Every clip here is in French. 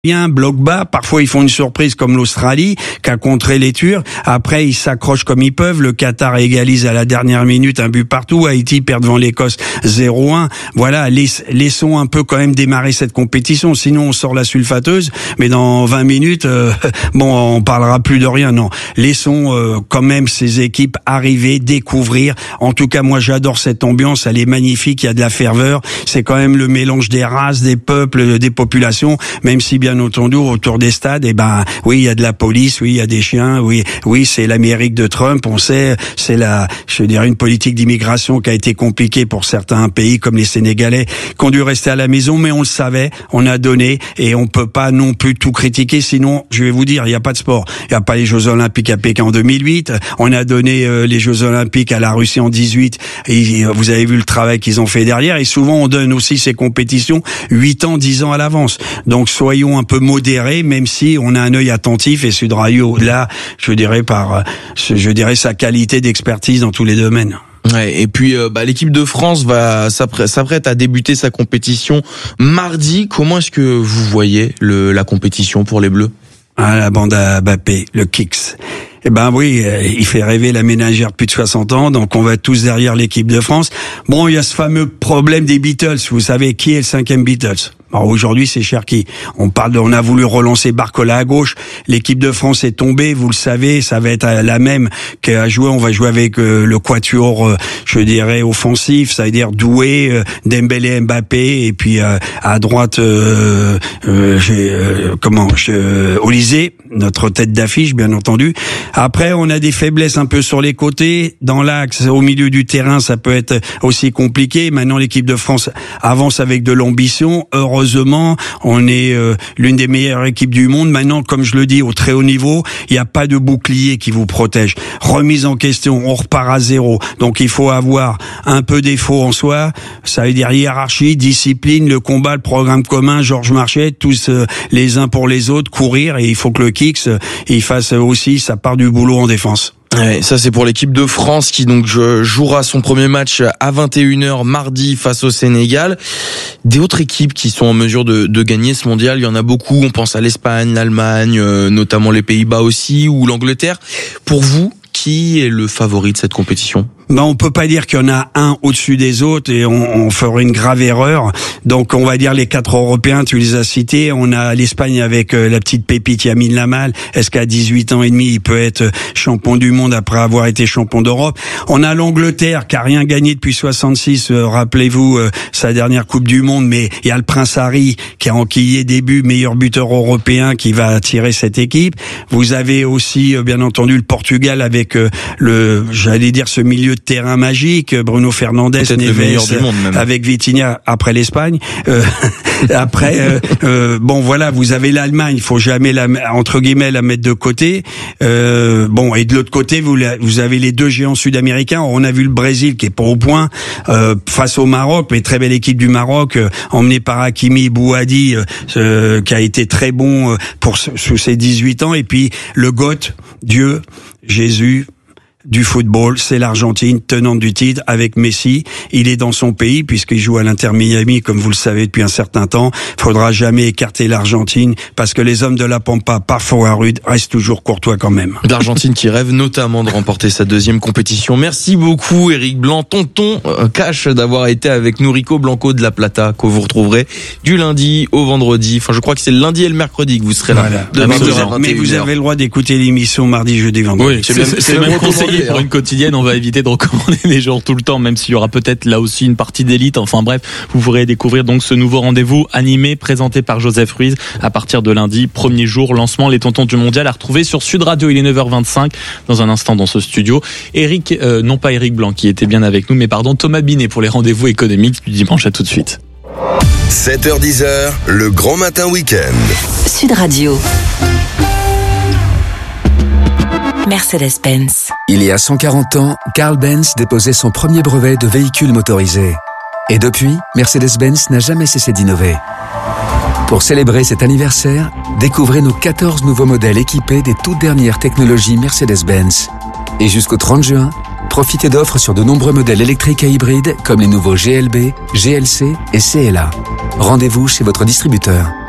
bien, bloc bas. Parfois, ils font une surprise comme l'Australie, qui a contré les Turcs. Après, ils s'accrochent comme ils peuvent. Le Qatar égalise à la dernière minute un but partout. Haïti perd devant l'Écosse 0-1. Voilà, laissons un peu quand même démarrer cette compétition. Sinon, on sort la sulfateuse. Mais dans 20 minutes, on parlera plus de rien. Non, laissons quand même ces équipes arriver, découvrir. En tout cas, moi, j'adore cette ambiance. Elle est magnifique. Il y a de la ferveur. C'est quand même le mélange des races, des peuples, des populations. Même si, bien entendu, autour des stades, oui, il y a de la police, oui, il y a des chiens, oui, c'est l'Amérique de Trump, on sait, c'est une politique d'immigration qui a été compliquée pour certains pays comme les Sénégalais, qui ont dû rester à la maison, mais on le savait, on a donné, et on peut pas non plus tout critiquer, sinon, je vais vous dire, il n'y a pas de sport. Il n'y a pas les Jeux Olympiques à Pékin en 2008, on a donné les Jeux Olympiques à la Russie en 18, et vous avez vu le travail qu'ils ont fait derrière, et souvent on donne aussi ces compétitions 8 ans, 10 ans à l'avance. Donc soyons un peu modéré, même si on a un œil attentif, et Sud Radio, là, je dirais sa qualité d'expertise dans tous les domaines. Ouais, et puis l'équipe de France s'apprête à débuter sa compétition mardi. Comment est-ce que vous voyez la compétition pour les Bleus? La bande à Mbappé, le Kicks. Oui, il fait rêver la ménagère de plus de 60 ans, donc on va tous derrière l'équipe de France. Bon, il y a ce fameux problème des Beatles. Vous savez qui est le 5e Beatles? Alors aujourd'hui, c'est Cherki. On a voulu relancer Barcola à gauche. L'équipe de France est tombée, vous le savez, ça va être la même qu'à jouer. On va jouer avec le quatuor, je dirais, offensif, ça veut dire Doué, Dembélé, Mbappé, et puis à droite, Olysée, notre tête d'affiche, bien entendu. Après, on a des faiblesses un peu sur les côtés. Dans l'axe, au milieu du terrain, ça peut être aussi compliqué. Maintenant, l'équipe de France avance avec de l'ambition. Heureusement, on est l'une des meilleures équipes du monde. Maintenant, comme je le dis, au très haut niveau, il n'y a pas de bouclier qui vous protège. Remise en question, on repart à zéro. Donc, il faut avoir un peu d'effort en soi. Ça veut dire hiérarchie, discipline, le combat, le programme commun, Georges Marchais, tous les uns pour les autres, courir. Et il faut que le Kicks, il fasse aussi sa part du boulot en défense. Ouais, ça c'est pour l'équipe de France qui donc jouera son premier match à 21h mardi face au Sénégal. Des autres équipes qui sont en mesure de gagner ce mondial, il y en a beaucoup. On pense à l'Espagne, l'Allemagne, notamment les Pays-Bas aussi, ou l'Angleterre. Pour vous, qui est le favori de cette compétition? On peut pas dire qu'il y en a un au-dessus des autres, et on ferait une grave erreur. Donc on va dire les 4 Européens, tu les as cités. On a l'Espagne avec la petite pépite Lamine Yamal. Est-ce qu'à 18 ans et demi, il peut être champion du monde après avoir été champion d'Europe? On a l'Angleterre qui a rien gagné depuis 66. Rappelez-vous sa dernière Coupe du Monde, mais il y a le Prince Harry qui a enquillé début meilleur buteur européen qui va attirer cette équipe. Vous avez aussi bien entendu le Portugal avec ce milieu de terrain magique, Bruno Fernandes, Neves, avec Vitinha après l'Espagne. Vous avez l'Allemagne, il faut jamais la mettre de côté. Et de l'autre côté, vous avez les deux géants sud-américains. On a vu le Brésil qui est pas au point face au Maroc, mais très belle équipe du Maroc, emmenée par Hakimi Bouhaddi, qui a été très bon sous ses 18 ans. Et puis le GOAT, Dieu, Jésus du football, c'est l'Argentine, tenante du titre avec Messi. Il est dans son pays puisqu'il joue à l'Inter Miami, comme vous le savez depuis un certain temps. Faudra jamais écarter l'Argentine parce que les hommes de la Pampa, parfois rudes, restent toujours courtois quand même. L'Argentine qui rêve notamment de remporter sa 2e compétition. Merci beaucoup Éric Blanc, tonton Cash, d'avoir été avec nous. Rico Blanco de La Plata, que vous retrouverez du lundi au vendredi. Enfin, je crois que c'est le lundi et le mercredi que vous serez là. Voilà. Mais vous avez le droit d'écouter l'émission mardi, jeudi, vendredi. Oui, c'est le même conseil. Pour une quotidienne, on va éviter de recommander les gens tout le temps, même s'il y aura peut-être là aussi une partie d'élite. Enfin bref, vous pourrez découvrir donc ce nouveau rendez-vous animé présenté par Joseph Ruiz à partir de lundi, premier jour, lancement Les Tontons du Mondial à retrouver sur Sud Radio. Il est 9h25 dans un instant dans ce studio. Non pas Éric Blanc qui était bien avec nous, mais Thomas Binet pour les rendez-vous économiques du dimanche. À tout de suite. 7h-10h, le grand matin week-end. Sud Radio. Mercedes-Benz. Il y a 140 ans, Carl Benz déposait son premier brevet de véhicule motorisé. Et depuis, Mercedes-Benz n'a jamais cessé d'innover. Pour célébrer cet anniversaire, découvrez nos 14 nouveaux modèles équipés des toutes dernières technologies Mercedes-Benz. Et jusqu'au 30 juin, profitez d'offres sur de nombreux modèles électriques et hybrides comme les nouveaux GLB, GLC et CLA. Rendez-vous chez votre distributeur.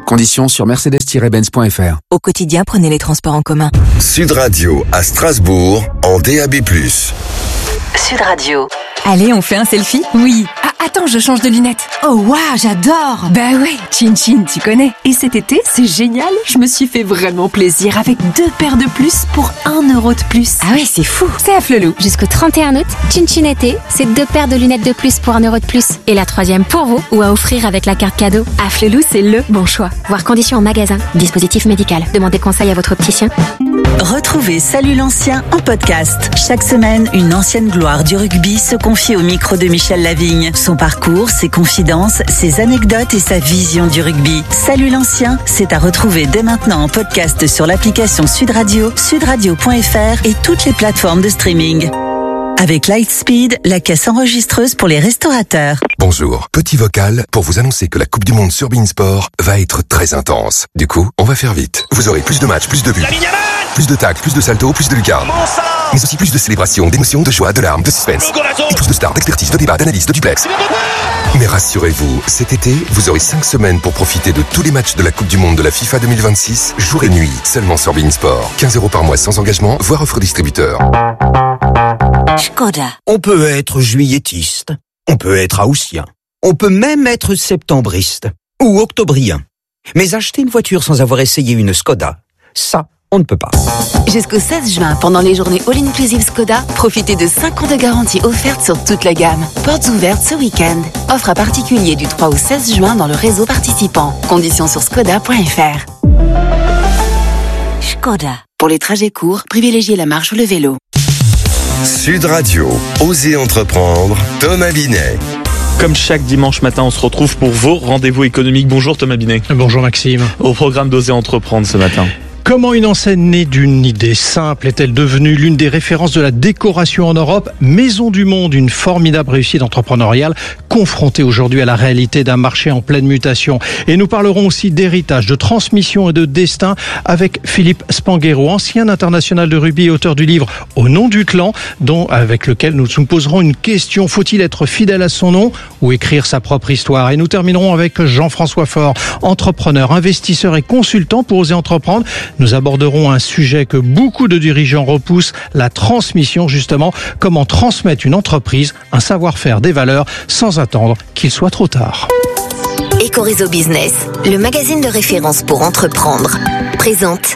Conditions sur mercedes-benz.fr. Au quotidien, prenez les transports en commun. Sud Radio à Strasbourg en DAB+. Sud Radio. Allez, on fait un selfie? Oui. Ah, attends, je change de lunettes. Oh, waouh, j'adore. Bah ouais, Chin Chin, tu connais. Et cet été, c'est génial. Je me suis fait vraiment plaisir avec 2 paires de plus pour 1 euro de plus. Ah ouais, c'est fou. C'est à Flelou. Jusqu'au 31 août, Chin Chin été, c'est 2 paires de lunettes de plus pour 1 euro de plus. Et la 3e pour vous ou à offrir avec la carte cadeau. À Flelou, c'est le bon choix. Voir conditions en magasin. Dispositif médical. Demandez conseil à votre opticien. Retrouvez Salut l'ancien en podcast. Chaque semaine, une ancienne gloire du rugby se confie au micro de Michel Lavigne. Son parcours, ses confidences, ses anecdotes et sa vision du rugby. Salut l'ancien, c'est à retrouver dès maintenant en podcast sur l'application Sud Radio, sudradio.fr et toutes les plateformes de streaming. Avec Lightspeed, la caisse enregistreuse pour les restaurateurs. Bonjour, petit vocal pour vous annoncer que la Coupe du Monde sur Beansport va être très intense. Du coup, on va faire vite. Vous aurez plus de matchs, plus de buts, plus de tacles, plus de saltos, plus de lucarnes. Mais aussi plus de célébrations, d'émotions, de joie, de larmes, de suspense. Et plus de stars, d'expertise, de débats, d'analyse, de duplex. Mais rassurez-vous, cet été, vous aurez 5 semaines pour profiter de tous les matchs de la Coupe du Monde de la FIFA 2026, jour et nuit, seulement sur Beansport. 15 € par mois sans engagement, voire offre distributeur. Skoda. On peut être juilletiste, on peut être haussien, on peut même être septembriste ou octobrien. Mais acheter une voiture sans avoir essayé une Skoda, ça, on ne peut pas. Jusqu'au 16 juin, pendant les journées All-Inclusive Skoda, profitez de 5 ans de garantie offerte sur toute la gamme. Portes ouvertes ce week-end. Offre à particulier du 3 au 16 juin dans le réseau participant. Conditions sur skoda.fr. Skoda. Pour les trajets courts, privilégiez la marche ou le vélo. Sud Radio, Osez entreprendre, Thomas Binet. Comme chaque dimanche matin, on se retrouve pour vos rendez-vous économiques. Bonjour Thomas Binet. Bonjour Maxime. Au programme d'Oser entreprendre ce matin. Comment une enseigne née d'une idée simple est-elle devenue l'une des références de la décoration en Europe? Maison du Monde, une formidable réussite entrepreneuriale, confrontée aujourd'hui à la réalité d'un marché en pleine mutation. Et nous parlerons aussi d'héritage, de transmission et de destin avec Philippe Spanghero, ancien international de rugby et auteur du livre Au nom du clan, avec lequel nous nous poserons une question. Faut-il être fidèle à son nom ou écrire sa propre histoire? Et nous terminerons avec Jean-François Faure, entrepreneur, investisseur et consultant pour Oser entreprendre. Nous aborderons un sujet que beaucoup de dirigeants repoussent, la transmission justement. Comment transmettre une entreprise, un savoir-faire, des valeurs, sans attendre qu'il soit trop tard. Ecoréseau Business, le magazine de référence pour entreprendre, présente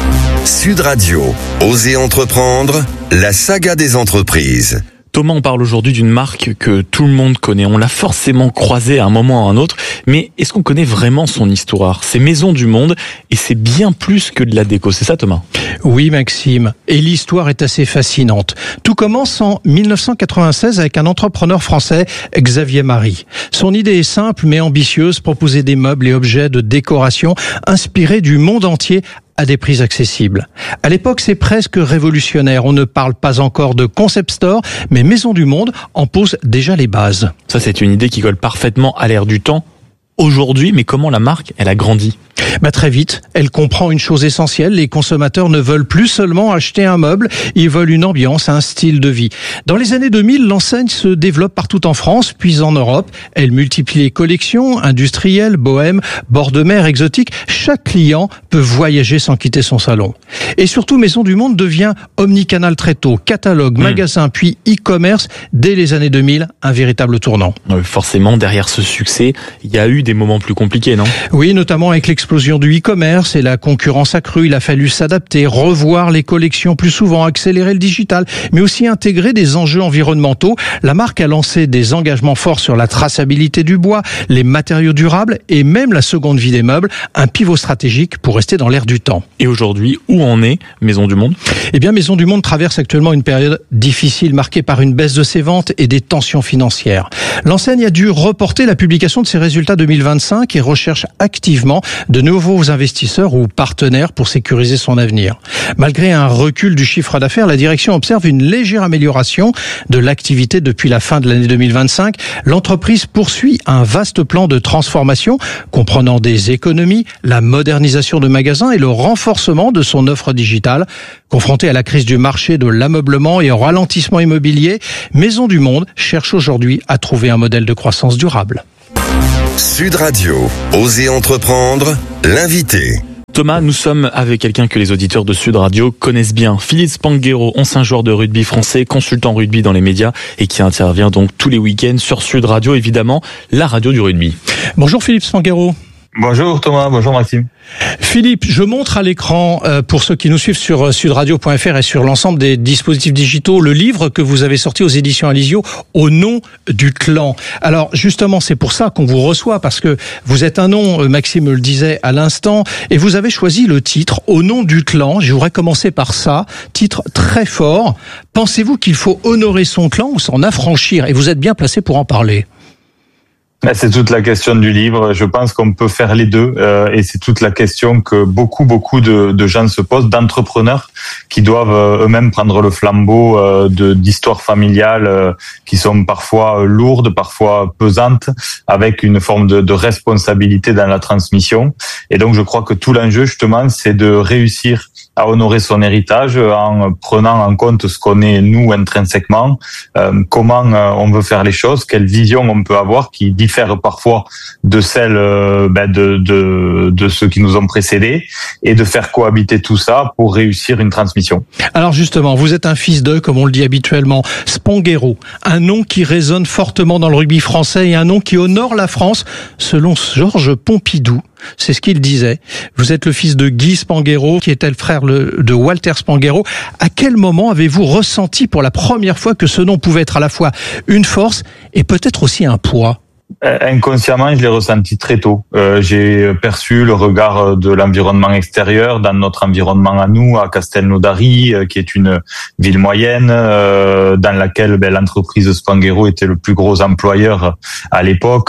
Sud Radio, Osez entreprendre, la saga des entreprises. Thomas, on parle aujourd'hui d'une marque que tout le monde connaît. On l'a forcément croisée à un moment ou à un autre. Mais est-ce qu'on connaît vraiment son histoire? C'est Maison du Monde et c'est bien plus que de la déco. C'est ça, Thomas? Oui, Maxime. Et l'histoire est assez fascinante. Tout commence en 1996 avec un entrepreneur français, Xavier Marie. Son idée est simple mais ambitieuse, proposer des meubles et objets de décoration inspirés du monde entier à des prix accessibles. À l'époque, c'est presque révolutionnaire. On ne parle pas encore de concept store, mais Maison du Monde en pose déjà les bases. Ça, c'est une idée qui colle parfaitement à l'ère du temps. Aujourd'hui, mais comment la marque, elle a grandi? Très vite, elle comprend une chose essentielle, les consommateurs ne veulent plus seulement acheter un meuble, ils veulent une ambiance, un style de vie. Dans les années 2000, l'enseigne se développe partout en France, puis en Europe. Elle multiplie les collections, industrielles, bohèmes, bord de mer, exotiques. Chaque client peut voyager sans quitter son salon. Et surtout, Maison du Monde devient omnicanal très tôt, catalogue, magasin, puis e-commerce. Dès les années 2000, un véritable tournant. Forcément, derrière ce succès, il y a eu des moments plus compliqués, non? Oui, notamment avec l'explosion du e-commerce et la concurrence accrue. Il a fallu s'adapter, revoir les collections plus souvent, accélérer le digital, mais aussi intégrer des enjeux environnementaux. La marque a lancé des engagements forts sur la traçabilité du bois, les matériaux durables et même la seconde vie des meubles, un pivot stratégique pour rester dans l'air du temps. Et aujourd'hui, où en est Maison du Monde? Maison du Monde traverse actuellement une période difficile marquée par une baisse de ses ventes et des tensions financières. L'enseigne a dû reporter la publication de ses résultats 2025 et recherche activement de nouveaux investisseurs ou partenaires pour sécuriser son avenir. Malgré un recul du chiffre d'affaires, la direction observe une légère amélioration de l'activité depuis la fin de l'année 2025. L'entreprise poursuit un vaste plan de transformation comprenant des économies, la modernisation de magasins et le renforcement de son offre digitale. Confrontée à la crise du marché de l'ameublement et au ralentissement immobilier, Maison du Monde cherche aujourd'hui à trouver un modèle de croissance durable. Sud Radio, Osez entreprendre, l'invité. Thomas, nous sommes avec quelqu'un que les auditeurs de Sud Radio connaissent bien. Philippe Spanghero, ancien joueur de rugby français, consultant rugby dans les médias et qui intervient donc tous les week-ends sur Sud Radio, évidemment, la radio du rugby. Bonjour Philippe Spanghero. Bonjour Thomas, bonjour Maxime. Philippe, je montre à l'écran, pour ceux qui nous suivent sur sudradio.fr et sur l'ensemble des dispositifs digitaux, le livre que vous avez sorti aux éditions Alizio, Au nom du clan. Alors justement, c'est pour ça qu'on vous reçoit, parce que vous êtes un nom, Maxime le disait à l'instant, et vous avez choisi le titre, Au nom du clan. Je voudrais commencer par ça, titre très fort. Pensez-vous qu'il faut honorer son clan ou s'en affranchir? Et vous êtes bien placé pour en parler. C'est toute la question du livre. Je pense qu'on peut faire les deux, et c'est toute la question que beaucoup de gens se posent, d'entrepreneurs qui doivent eux-mêmes prendre le flambeau d'histoires familiales qui sont parfois lourdes, parfois pesantes, avec une forme de responsabilité dans la transmission. Et donc je crois que tout l'enjeu justement, c'est de réussir à honorer son héritage en prenant en compte ce qu'on est nous intrinsèquement, comment on veut faire les choses, quelle vision on peut avoir qui diffère parfois de celle de ceux qui nous ont précédés, et de faire cohabiter tout ça pour réussir une transmission. Alors justement, vous êtes un fils de, comme on le dit habituellement, Spanghero, un nom qui résonne fortement dans le rugby français et un nom qui honore la France, selon Georges Pompidou. C'est ce qu'il disait. Vous êtes le fils de Guy Spanghero, qui était le frère de Walter Spanghero. À quel moment avez-vous ressenti pour la première fois que ce nom pouvait être à la fois une force et peut-être aussi un poids ? Inconsciemment, je l'ai ressenti très tôt. J'ai perçu le regard de l'environnement extérieur dans notre environnement à nous, à Castelnaudary, qui est une ville moyenne, dans laquelle l'entreprise Spanghero était le plus gros employeur à l'époque,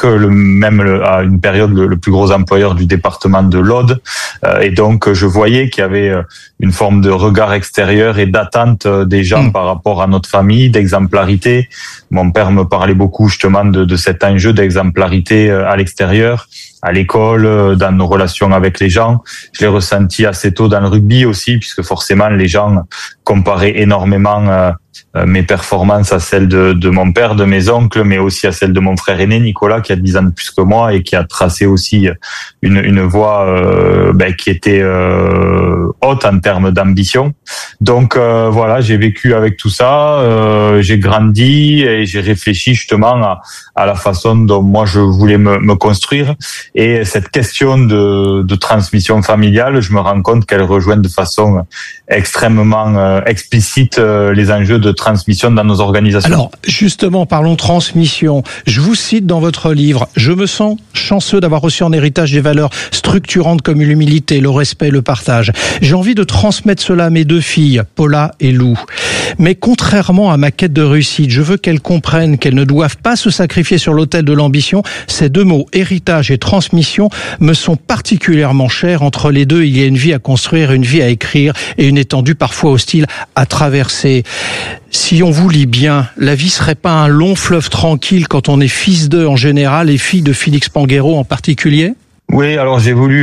à une période le plus gros employeur du département de l'Aude. Et donc, je voyais qu'il y avait une forme de regard extérieur et d'attente des gens par rapport à notre famille, d'exemplarité. Mon père me parlait beaucoup justement de cet enjeu d'exemplarité à l'extérieur, à l'école, dans nos relations avec les gens. Je l'ai ressenti assez tôt dans le rugby aussi, puisque forcément les gens comparaient énormément mes performances à celles de mon père, de mes oncles, mais aussi à celles de mon frère aîné Nicolas, qui a 10 ans de plus que moi et qui a tracé aussi une voie qui était haute en termes d'ambition. Donc voilà, j'ai vécu avec tout ça, j'ai grandi et j'ai réfléchi justement à la façon dont moi je voulais me construire. Et cette question de transmission familiale, je me rends compte qu'elle rejoint de façon extrêmement explicite les enjeux de transmission dans nos organisations. Alors, justement, parlons transmission. Je vous cite dans votre livre, « Je me sens chanceux d'avoir reçu en héritage des valeurs structurantes comme l'humilité, le respect, le partage. J'ai envie de transmettre cela à mes 2 filles, Paula et Lou. Mais contrairement à ma quête de réussite, je veux qu'elles comprennent qu'elles ne doivent pas se sacrifier sur l'autel de l'ambition. Ces 2 mots, héritage et transmission, me sont particulièrement chers. Entre les deux, il y a une vie à construire, une vie à écrire et une étendue parfois hostile à traverser. » Si on vous lit bien, la vie serait pas un long fleuve tranquille quand on est fils d'eux en général et fille de Félix Spanghero en particulier ? Oui, alors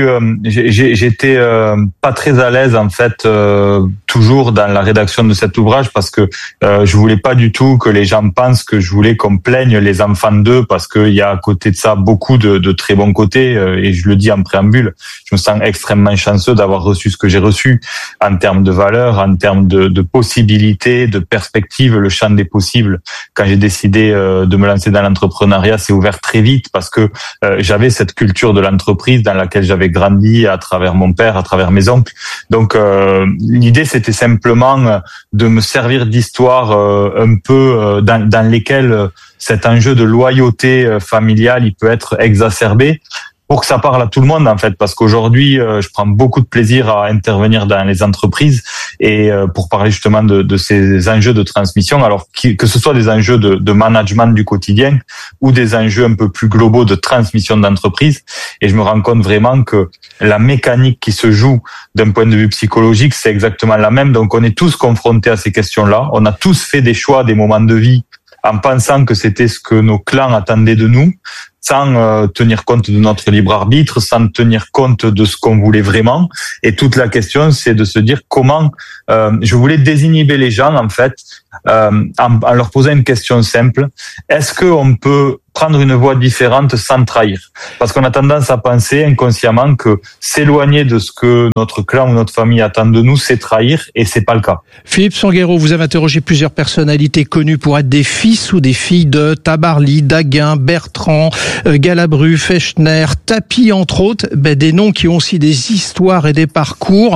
j'étais pas très à l'aise en fait toujours dans la rédaction de cet ouvrage parce que je voulais pas du tout que les gens pensent que je voulais qu'on plaigne les enfants d'eux, parce qu'il y a à côté de ça beaucoup de très bons côtés, et je le dis en préambule, je me sens extrêmement chanceux d'avoir reçu ce que j'ai reçu en termes de valeurs, en termes de possibilités, de perspectives, le champ des possibles. Quand j'ai décidé de me lancer dans l'entrepreneuriat, c'est ouvert très vite parce que j'avais cette culture de l'entreprise dans laquelle j'avais grandi à travers mon père, à travers mes oncles. Donc l'idée c'était simplement de me servir d'histoire un peu dans lesquelles cet enjeu de loyauté familiale il peut être exacerbé, pour que ça parle à tout le monde en fait, parce qu'aujourd'hui je prends beaucoup de plaisir à intervenir dans les entreprises et pour parler justement de ces enjeux de transmission, alors que ce soit des enjeux de management du quotidien ou des enjeux un peu plus globaux de transmission d'entreprise. Et je me rends compte vraiment que la mécanique qui se joue d'un point de vue psychologique, c'est exactement la même. Donc on est tous confrontés à ces questions-là, on a tous fait des choix, des moments de vie en pensant que c'était ce que nos clans attendaient de nous, sans tenir compte de notre libre arbitre, sans tenir compte de ce qu'on voulait vraiment. Et toute la question, c'est de se dire comment je voulais désinhiber les gens, en fait, en leur posant une question simple. Est-ce qu'on peut prendre une voie différente sans trahir. Parce qu'on a tendance à penser inconsciemment que s'éloigner de ce que notre clan ou notre famille attend de nous, c'est trahir, et c'est pas le cas. Philippe Sanguero, vous avez interrogé plusieurs personnalités connues pour être des fils ou des filles de Tabarly, Daguin, Bertrand, Galabru, Fechner, Tapie, entre autres, des noms qui ont aussi des histoires et des parcours.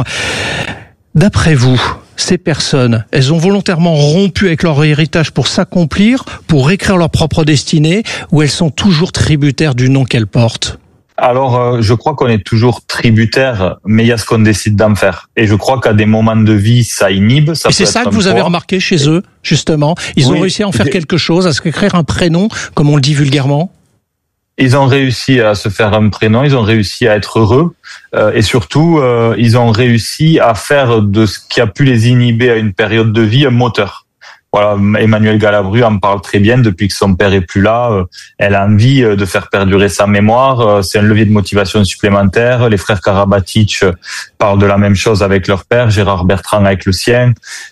D'après vous, ces personnes, elles ont volontairement rompu avec leur héritage pour s'accomplir, pour écrire leur propre destinée, ou elles sont toujours tributaires du nom qu'elles portent ? Alors, je crois qu'on est toujours tributaire, mais il y a ce qu'on décide d'en faire. Et je crois qu'à des moments de vie, ça inhibe. Et c'est ça que vous avez remarqué chez eux, justement. Ils ont réussi à en faire quelque chose, à s'écrire un prénom, comme on le dit vulgairement. Ils ont réussi à se faire un prénom, ils ont réussi à être heureux, et surtout, ils ont réussi à faire de ce qui a pu les inhiber à une période de vie un moteur. Voilà, Emmanuel Galabru en parle très bien depuis que son père est plus là. Elle a envie de faire perdurer sa mémoire. C'est un levier de motivation supplémentaire. Les frères Karabatic parlent de la même chose avec leur père, Gérard Bertrand avec le sien.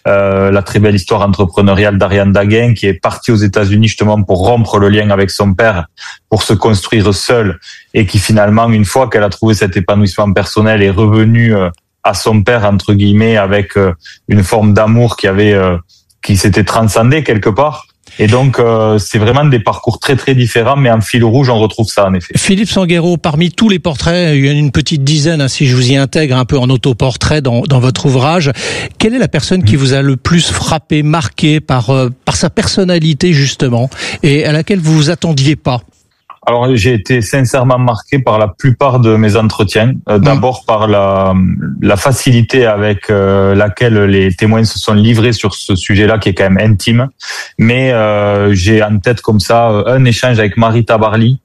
La très belle histoire entrepreneuriale d'Ariane Daguin qui est partie aux États-Unis justement pour rompre le lien avec son père, pour se construire seule, et qui finalement, une fois qu'elle a trouvé cet épanouissement personnel, est revenue à son père entre guillemets avec une forme d'amour qui s'était transcendé quelque part. Et donc, c'est vraiment des parcours très très différents, mais en fil rouge, on retrouve ça en effet. Philippe Sanguero, parmi tous les portraits, il y en a une petite dizaine, si je vous y intègre un peu en autoportrait dans votre ouvrage. Quelle est la personne qui vous a le plus frappé, marqué par sa personnalité justement, et à laquelle vous vous attendiez pas ? Alors, j'ai été sincèrement marqué par la plupart de mes entretiens. D'abord par la facilité avec laquelle les témoins se sont livrés sur ce sujet-là, qui est quand même intime. Mais j'ai en tête comme ça un échange avec Marie Tabarly.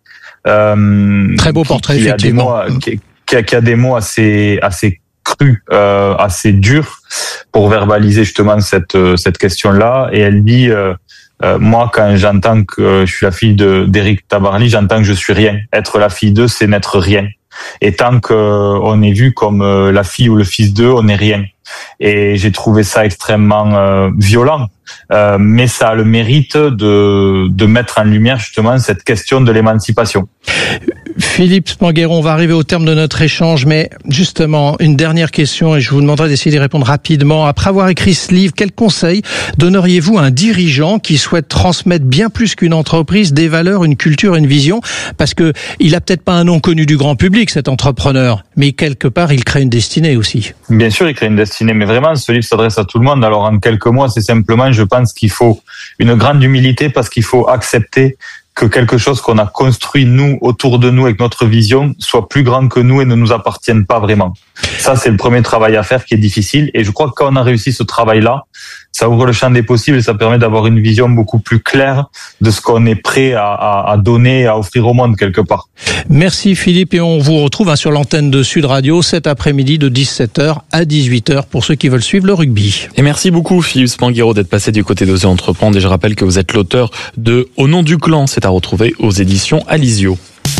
Très beau portrait, effectivement. Qui a des mots assez crus, assez durs pour verbaliser justement cette question-là. Et elle dit... moi, quand j'entends que je suis la fille d'Éric Tabarly, j'entends que je suis rien. Être la fille d'eux, c'est n'être rien. Et tant qu'on est vu comme la fille ou le fils d'eux, on n'est rien. Et j'ai trouvé ça extrêmement violent. Mais ça a le mérite de mettre en lumière justement cette question de l'émancipation. Philippe Sanguero, on va arriver au terme de notre échange, mais justement, une dernière question, et je vous demanderai d'essayer d'y répondre rapidement. Après avoir écrit ce livre, quel conseil donneriez-vous à un dirigeant qui souhaite transmettre bien plus qu'une entreprise, des valeurs, une culture, une vision? Parce que il a peut-être pas un nom connu du grand public, cet entrepreneur, mais quelque part, il crée une destinée aussi. Bien sûr, il crée une destinée, mais vraiment, ce livre s'adresse à tout le monde. Alors, en quelques mots, c'est simplement, je pense qu'il faut une grande humilité, parce qu'il faut accepter que quelque chose qu'on a construit nous, autour de nous, avec notre vision, soit plus grand que nous et ne nous appartienne pas vraiment. Ça, c'est le premier travail à faire qui est difficile. Et je crois que quand on a réussi ce travail-là, ça ouvre le champ des possibles et ça permet d'avoir une vision beaucoup plus claire de ce qu'on est prêt à donner, à offrir au monde quelque part. Merci Philippe, et on vous retrouve sur l'antenne de Sud Radio cet après-midi de 17h à 18h pour ceux qui veulent suivre le rugby. Et merci beaucoup Philippe Sanguero d'être passé du côté d'Oser Entreprendre, et je rappelle que vous êtes l'auteur de Au nom du clan, c'est à retrouver aux éditions Alizio.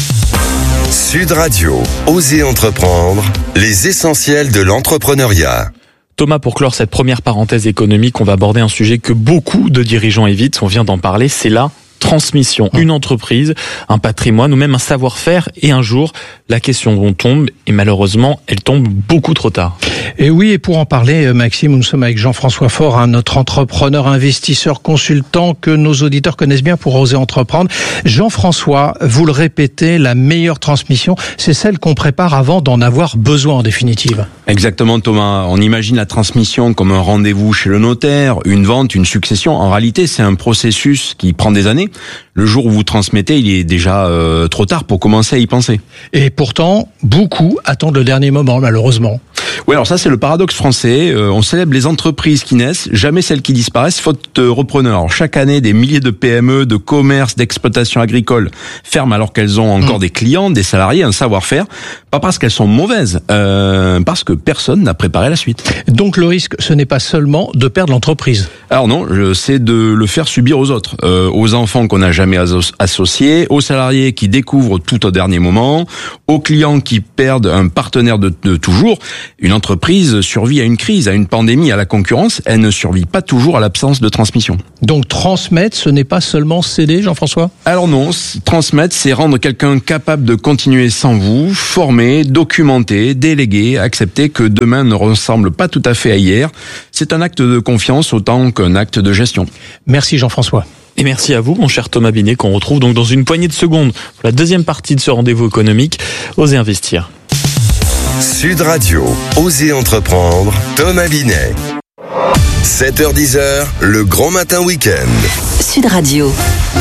Sud Radio, Oser Entreprendre, les essentiels de l'entrepreneuriat. Thomas, pour clore cette première parenthèse économique, on va aborder un sujet que beaucoup de dirigeants évitent, on vient d'en parler, c'est la transmission. Une entreprise, un patrimoine ou même un savoir-faire, et un jour, la question tombe, et malheureusement, elle tombe beaucoup trop tard. Et oui, et pour en parler, Maxime, nous sommes avec Jean-François Faure, notre entrepreneur, investisseur, consultant que nos auditeurs connaissent bien pour oser entreprendre. Jean-François, vous le répétez, la meilleure transmission, c'est celle qu'on prépare avant d'en avoir besoin en définitive. Exactement, Thomas. On imagine la transmission comme un rendez-vous chez le notaire, une vente, une succession. En réalité, c'est un processus qui prend des années. Le jour où vous transmettez, il est déjà trop tard pour commencer à y penser. Et pourtant, beaucoup attendent le dernier moment, malheureusement. Oui, alors ça, c'est le paradoxe français. On célèbre les entreprises qui naissent, jamais celles qui disparaissent, faute de repreneurs. Alors, chaque année, des milliers de PME, de commerces, d'exploitations agricoles ferment alors qu'elles ont encore des clients, des salariés, un savoir-faire. Pas parce qu'elles sont mauvaises, parce que personne n'a préparé la suite. Donc le risque, ce n'est pas seulement de perdre l'entreprise. Alors non, c'est de le faire subir aux autres, aux enfants qu'on n'a jamais associés, aux salariés qui découvrent tout au dernier moment, aux clients qui perdent un partenaire de toujours. Une Une entreprise survit à une crise, à une pandémie, à la concurrence. Elle ne survit pas toujours à l'absence de transmission. Donc transmettre, ce n'est pas seulement céder, Jean-François ? Alors non, transmettre, c'est rendre quelqu'un capable de continuer sans vous, former, documenter, déléguer, accepter que demain ne ressemble pas tout à fait à hier. C'est un acte de confiance autant qu'un acte de gestion. Merci Jean-François. Et merci à vous, mon cher Thomas Binet, qu'on retrouve donc dans une poignée de secondes pour la deuxième partie de ce rendez-vous économique. Osez investir. Sud Radio, Osez entreprendre, Thomas Binet. 7h-10h, le grand matin week-end. Sud Radio.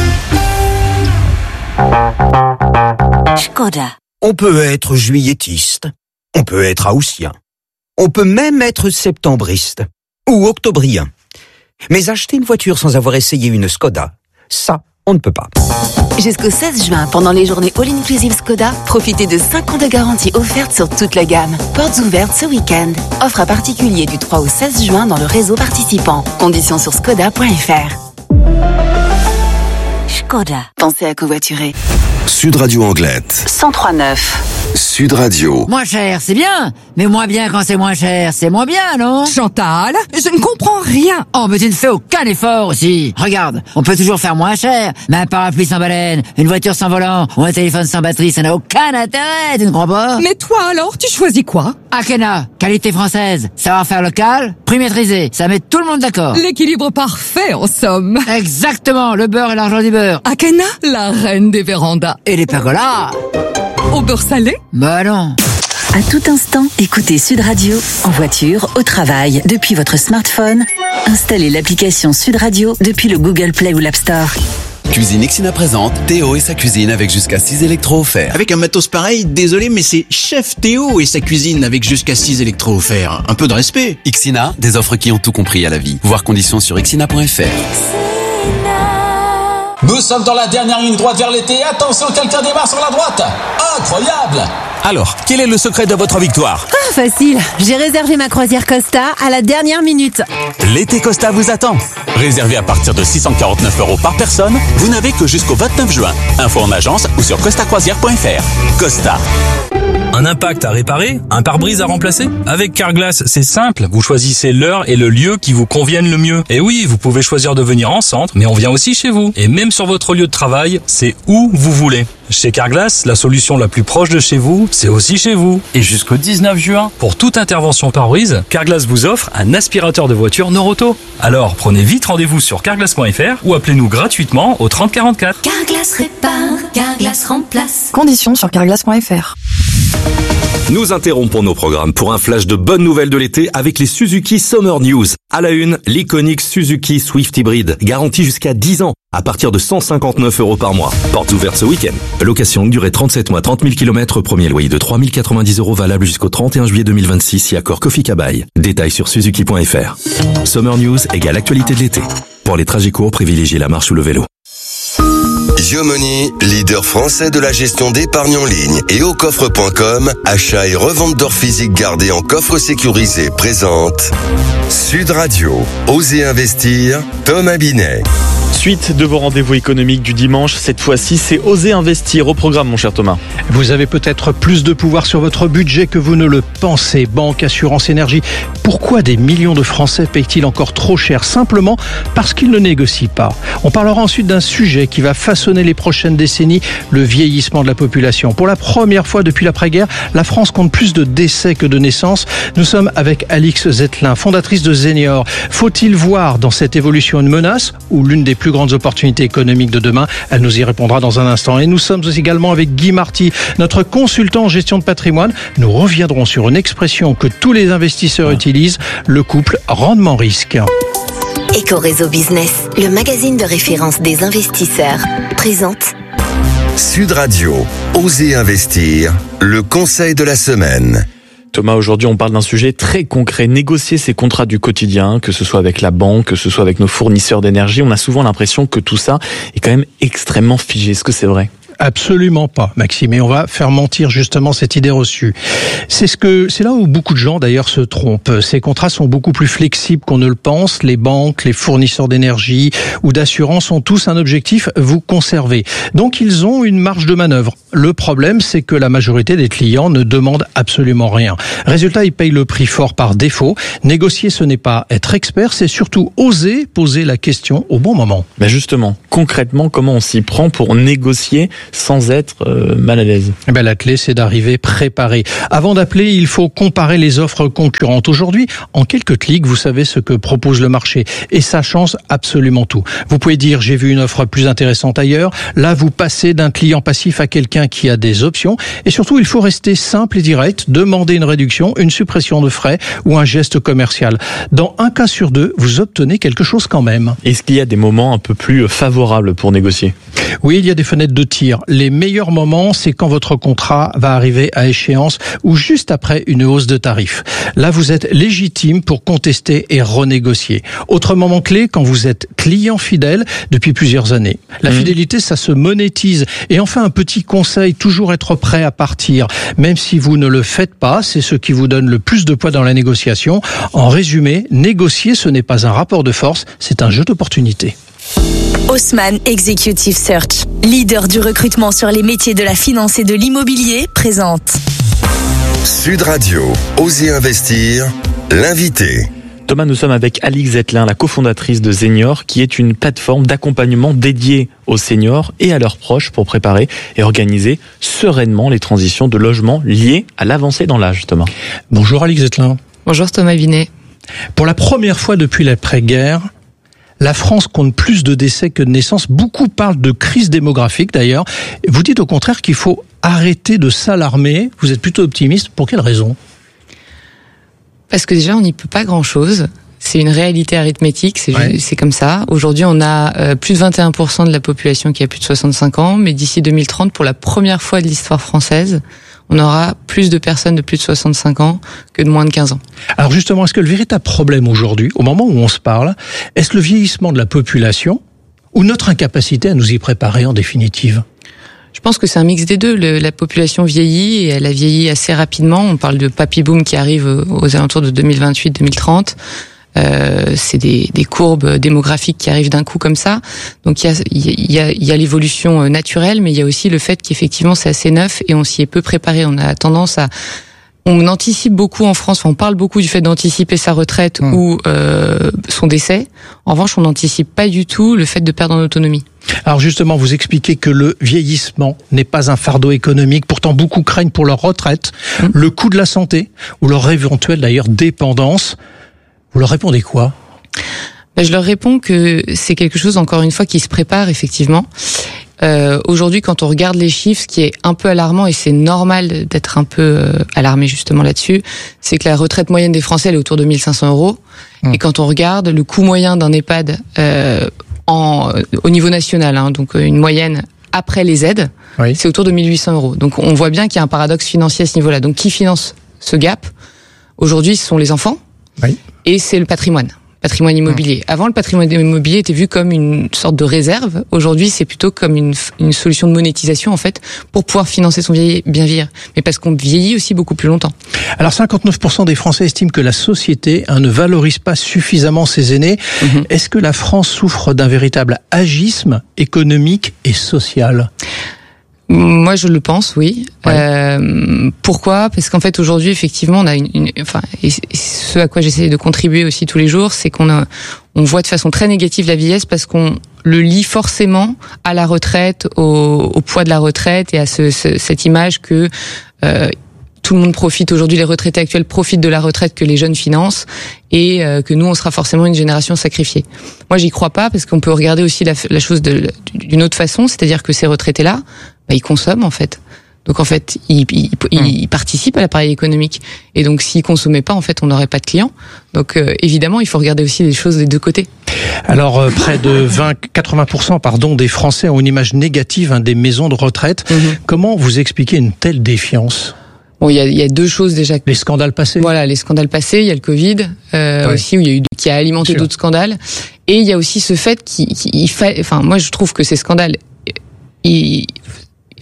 Škoda. On peut être juilletiste, on peut être haussien, on peut même être septembriste ou octobrien. Mais acheter une voiture sans avoir essayé une Skoda, ça, on ne peut pas. Jusqu'au 16 juin, pendant les journées All-Inclusive Skoda, profitez de 5 ans de garantie offerte sur toute la gamme. Portes ouvertes ce week-end. Offre à particulier du 3 au 16 juin dans le réseau participant. Conditions sur skoda.fr. Škoda. Pensez à covoiturer. Sud Radio Anglette. 103.9. Sud Radio. Moins cher, c'est bien. Mais moins bien quand c'est moins cher, c'est moins bien, non? Chantal, je ne comprends rien. Oh, mais tu ne fais aucun effort aussi. Regarde, on peut toujours faire moins cher. Mais un parapluie sans baleine, une voiture sans volant ou un téléphone sans batterie, ça n'a aucun intérêt, tu ne crois pas? Mais toi alors, tu choisis quoi? Akena, qualité française, savoir-faire local, prix maîtrisé, ça met tout le monde d'accord. L'équilibre parfait en somme. Exactement, le beurre et l'argent du beurre. Akena, la reine des vérandas. Et les pergolas. Au beurre salé? Bah non. À tout instant, écoutez Sud Radio, en voiture, au travail, depuis votre smartphone. Installez l'application Sud Radio depuis le Google Play ou l'App Store. Cuisine Ixina présente Théo et sa cuisine avec jusqu'à 6 électros offerts. Avec un matos pareil, désolé, mais c'est Chef Théo et sa cuisine avec jusqu'à 6 électros offerts. Un peu de respect. Ixina, des offres qui ont tout compris à la vie. Voir conditions sur ixina.fr. Nous sommes dans la dernière ligne droite vers l'été. Attention, quelqu'un démarre sur la droite. Incroyable! Alors, quel est le secret de votre victoire? Ah, facile. J'ai réservé ma croisière Costa à la dernière minute. L'été Costa vous attend. Réservé à partir de 649 € par personne, vous n'avez que jusqu'au 29 juin. Info en agence ou sur costacroisière.fr. Costa. Un impact à réparer? Un pare-brise à remplacer? Avec Carglass, c'est simple. Vous choisissez l'heure et le lieu qui vous conviennent le mieux. Et oui, vous pouvez choisir de venir en centre, mais on vient aussi chez vous. Et même sur votre lieu de travail, c'est où vous voulez. Chez Carglass, la solution la plus proche de chez vous, c'est aussi chez vous. Et jusqu'au 19 juin, pour toute intervention pare-brise, Carglass vous offre un aspirateur de voiture Noroto. Alors, prenez vite rendez-vous sur carglass.fr ou appelez-nous gratuitement au 30 44. Carglass répare, Carglass remplace. Conditions sur carglass.fr. Nous interrompons nos programmes pour un flash de bonnes nouvelles de l'été avec les Suzuki Summer News. À la une, l'iconique Suzuki Swift Hybrid, garantie jusqu'à 10 ans, à partir de 159 € par mois. Portes ouvertes ce week-end. Location longue durée 37 mois, 30 000 km, premier loyer de 3 090 € valable jusqu'au 31 juillet 2026 si accord Kofi Kabai. Détails sur suzuki.fr. Summer News égale actualité de l'été. Pour les trajets courts, privilégiez la marche ou le vélo. Yomoni, leader français de la gestion d'épargne en ligne et au coffre.com, achat et revente d'or physique gardé en coffre sécurisé présente Sud Radio, Osez investir, Thomas Binet. Suite de vos rendez-vous économiques du dimanche, cette fois-ci c'est Oser investir au programme, mon cher Thomas. Vous avez peut-être plus de pouvoir sur votre budget que vous ne le pensez. Banque, assurance, énergie. Pourquoi des millions de Français payent-ils encore trop cher? Simplement parce qu'ils ne négocient pas. On parlera ensuite d'un sujet qui va façonner les prochaines décennies, le vieillissement de la population. Pour la première fois depuis l'après-guerre, la France compte plus de décès que de naissances. Nous sommes avec Alix Zetlin, fondatrice de Senior. Faut-il voir dans cette évolution une menace ou l'une des plus grandes opportunités économiques de demain? Elle nous y répondra dans un instant. Et nous sommes également avec Guy Marty, notre consultant en gestion de patrimoine. Nous reviendrons sur une expression que tous les investisseurs utilisent, le couple rendement-risque. Éco-réseau Business, le magazine de référence des investisseurs, présente Sud Radio, Osez investir, le conseil de la semaine. Thomas, aujourd'hui on parle d'un sujet très concret, négocier ses contrats du quotidien, que ce soit avec la banque, que ce soit avec nos fournisseurs d'énergie. On a souvent l'impression que tout ça est quand même extrêmement figé. Est-ce que c'est vrai ? Absolument pas, Maxime. Et on va faire mentir justement cette idée reçue. C'est là où beaucoup de gens d'ailleurs se trompent. Ces contrats sont beaucoup plus flexibles qu'on ne le pense. Les banques, les fournisseurs d'énergie ou d'assurance ont tous un objectif, vous conserver. Donc ils ont une marge de manœuvre. Le problème, c'est que la majorité des clients ne demandent absolument rien. Résultat, ils payent le prix fort par défaut. Négocier, ce n'est pas être expert, c'est surtout oser poser la question au bon moment. Ben justement, concrètement, comment on s'y prend pour négocier sans être mal à l'aise? La clé, c'est d'arriver préparé. Avant d'appeler, il faut comparer les offres concurrentes. Aujourd'hui, en quelques clics, vous savez ce que propose le marché. Et ça change absolument tout. Vous pouvez dire, j'ai vu une offre plus intéressante ailleurs. Là, vous passez d'un client passif à quelqu'un qui a des options. Et surtout, il faut rester simple et direct, demander une réduction, une suppression de frais ou un geste commercial. Dans un cas sur deux, vous obtenez quelque chose quand même. Est-ce qu'il y a des moments un peu plus favorables pour négocier? Oui, il y a des fenêtres de tir. Les meilleurs moments, c'est quand votre contrat va arriver à échéance ou juste après une hausse de tarifs. Là, vous êtes légitime pour contester et renégocier. Autre moment clé, quand vous êtes client fidèle depuis plusieurs années. La fidélité, ça se monétise. Et enfin, un petit conseil, toujours être prêt à partir. Même si vous ne le faites pas, c'est ce qui vous donne le plus de poids dans la négociation. En résumé, négocier, ce n'est pas un rapport de force, c'est un jeu d'opportunités. Haussmann Executive Search, leader du recrutement sur les métiers de la finance et de l'immobilier, présente Sud Radio, Osez investir, l'invité. Thomas, nous sommes avec Alix Zetlin, la cofondatrice de Senior, qui est une plateforme d'accompagnement dédiée aux seniors et à leurs proches pour préparer et organiser sereinement les transitions de logement liées à l'avancée dans l'âge. Thomas. Bonjour Alix Zetlin. Bonjour Thomas Binet. Pour la première fois depuis l'après-guerre, la France compte plus de décès que de naissances. Beaucoup parlent de crise démographique d'ailleurs. Vous dites au contraire qu'il faut arrêter de s'alarmer. Vous êtes plutôt optimiste. Pour quelle raison ? Parce que déjà, on n'y peut pas grand-chose. C'est une réalité arithmétique, c'est comme ça. Aujourd'hui, on a plus de 21% de la population qui a plus de 65 ans, mais d'ici 2030, pour la première fois de l'histoire française, on aura plus de personnes de plus de 65 ans que de moins de 15 ans. Alors justement, est-ce que le véritable problème aujourd'hui, au moment où on se parle, est-ce le vieillissement de la population ou notre incapacité à nous y préparer en définitive ? Je pense que c'est un mix des deux. La population vieillit et elle a vieilli assez rapidement. On parle de papy boom qui arrive aux alentours de 2028-2030. C'est des courbes démographiques qui arrivent d'un coup comme ça. Donc il y a l'évolution naturelle, mais il y a aussi le fait qu'effectivement c'est assez neuf et on s'y est peu préparé. On anticipe beaucoup en France, on parle beaucoup du fait d'anticiper sa retraite ou son décès. En revanche, on n'anticipe pas du tout le fait de perdre en autonomie. Alors justement, vous expliquez que le vieillissement n'est pas un fardeau économique. Pourtant, beaucoup craignent pour leur retraite, le coût de la santé ou leur éventuelle d'ailleurs dépendance. Vous leur répondez quoi ? Je leur réponds que c'est quelque chose, encore une fois, qui se prépare effectivement. Aujourd'hui, quand on regarde les chiffres, ce qui est un peu alarmant, et c'est normal d'être un peu alarmé justement là-dessus, c'est que la retraite moyenne des Français elle est autour de 1 500 €. Et quand on regarde le coût moyen d'un EHPAD au niveau national, donc une moyenne après les aides, c'est autour de 1 800 €. Donc on voit bien qu'il y a un paradoxe financier à ce niveau-là. Donc qui finance ce gap ? Aujourd'hui, ce sont les enfants et c'est le patrimoine immobilier. Avant, le patrimoine immobilier était vu comme une sorte de réserve. Aujourd'hui, c'est plutôt comme une solution de monétisation, en fait, pour pouvoir financer son bien vieillir. Mais parce qu'on vieillit aussi beaucoup plus longtemps. Alors, 59% des Français estiment que la société ne valorise pas suffisamment ses aînés. Est-ce que la France souffre d'un véritable agisme économique et social ? Moi, je le pense, oui. Pourquoi ? Parce qu'en fait, aujourd'hui, effectivement, on a et ce à quoi j'essaie de contribuer aussi tous les jours, c'est on voit de façon très négative la vieillesse parce qu'on le lie forcément à la retraite, au poids de la retraite et à cette image que tout le monde profite aujourd'hui, les retraités actuels profitent de la retraite que les jeunes financent et que nous, on sera forcément une génération sacrifiée. Moi, j'y crois pas parce qu'on peut regarder aussi la chose d'une autre façon, c'est-à-dire que ces retraités-là, ils consomment en fait. Donc en fait, ils participent à l'appareil économique. Et donc s'ils consommaient pas, en fait, on n'aurait pas de clients. Donc évidemment, il faut regarder aussi les choses des deux côtés. Alors près de 80% des Français ont une image négative des maisons de retraite. Comment vous expliquez une telle défiance ? Bon, il y a deux choses déjà. Les scandales passés. Voilà, les scandales passés. Il y a le Covid aussi où il y a qui a alimenté d'autres scandales. Et il y a aussi ce fait moi je trouve que ces scandales,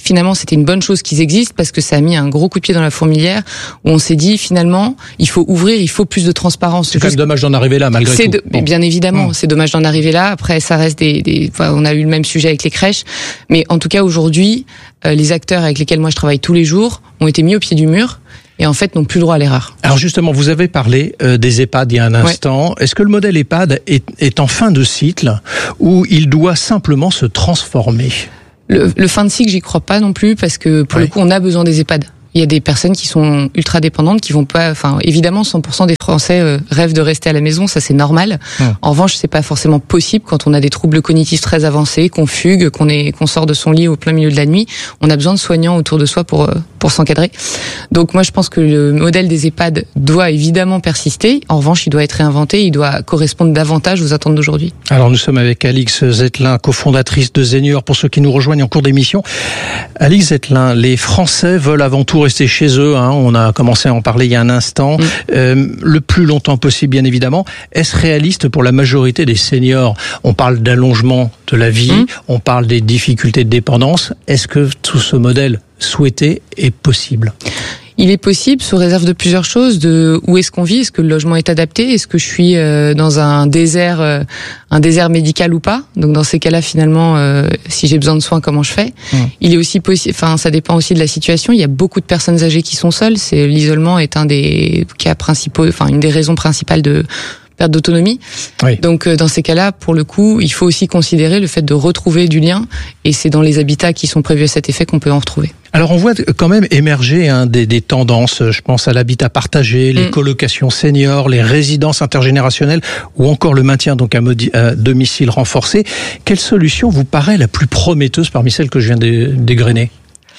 finalement, c'était une bonne chose qu'ils existent parce que ça a mis un gros coup de pied dans la fourmilière où on s'est dit, finalement, il faut ouvrir, il faut plus de transparence. C'est quand même dommage d'en arriver là, malgré tout. Bien évidemment, c'est dommage d'en arriver là. Après, ça reste on a eu le même sujet avec les crèches. Mais en tout cas, aujourd'hui, les acteurs avec lesquels moi je travaille tous les jours ont été mis au pied du mur et en fait n'ont plus le droit à l'erreur. Alors justement, vous avez parlé des EHPAD il y a un instant. Est-ce que le modèle EHPAD est en fin de cycle ou il doit simplement se transformer ? Le fin de cycle, j'y crois pas non plus parce que pour le coup, on a besoin des EHPAD. Il y a des personnes qui sont ultra dépendantes, qui vont pas. Enfin, évidemment, 100% des Français rêvent de rester à la maison, ça c'est normal. En revanche, c'est pas forcément possible quand on a des troubles cognitifs très avancés, qu'on fugue, qu'on sort de son lit au plein milieu de la nuit. On a besoin de soignants autour de soi pour s'encadrer. Donc moi, je pense que le modèle des EHPAD doit évidemment persister. En revanche, il doit être réinventé, il doit correspondre davantage aux attentes d'aujourd'hui. Alors nous sommes avec Alix Zetlin, cofondatrice de Senior, pour ceux qui nous rejoignent en cours d'émission. Alix Zetlin, les Français veulent avant tout rester chez eux, on a commencé à en parler il y a un instant, le plus longtemps possible bien évidemment. Est-ce réaliste pour la majorité des seniors ? On parle d'allongement de la vie, on parle des difficultés de dépendance. Est-ce que tout ce modèle souhaité est possible ? Il est possible sous réserve de plusieurs choses, de où est-ce qu'on vit, est-ce que le logement est adapté, est-ce que je suis dans un désert médical ou pas. Donc dans ces cas-là, finalement, si j'ai besoin de soins, comment je fais ? Il est aussi possible, ça dépend aussi de la situation. Il y a beaucoup de personnes âgées qui sont seules. L'isolement est un des cas principaux, une des raisons principales de perte d'autonomie. Donc dans ces cas-là, pour le coup, il faut aussi considérer le fait de retrouver du lien, et c'est dans les habitats qui sont prévus à cet effet qu'on peut en retrouver. Alors on voit quand même émerger des tendances, je pense à l'habitat partagé, les colocations seniors, les résidences intergénérationnelles ou encore le maintien donc à domicile renforcé. Quelle solution vous paraît la plus prometteuse parmi celles que je viens d'égrener ?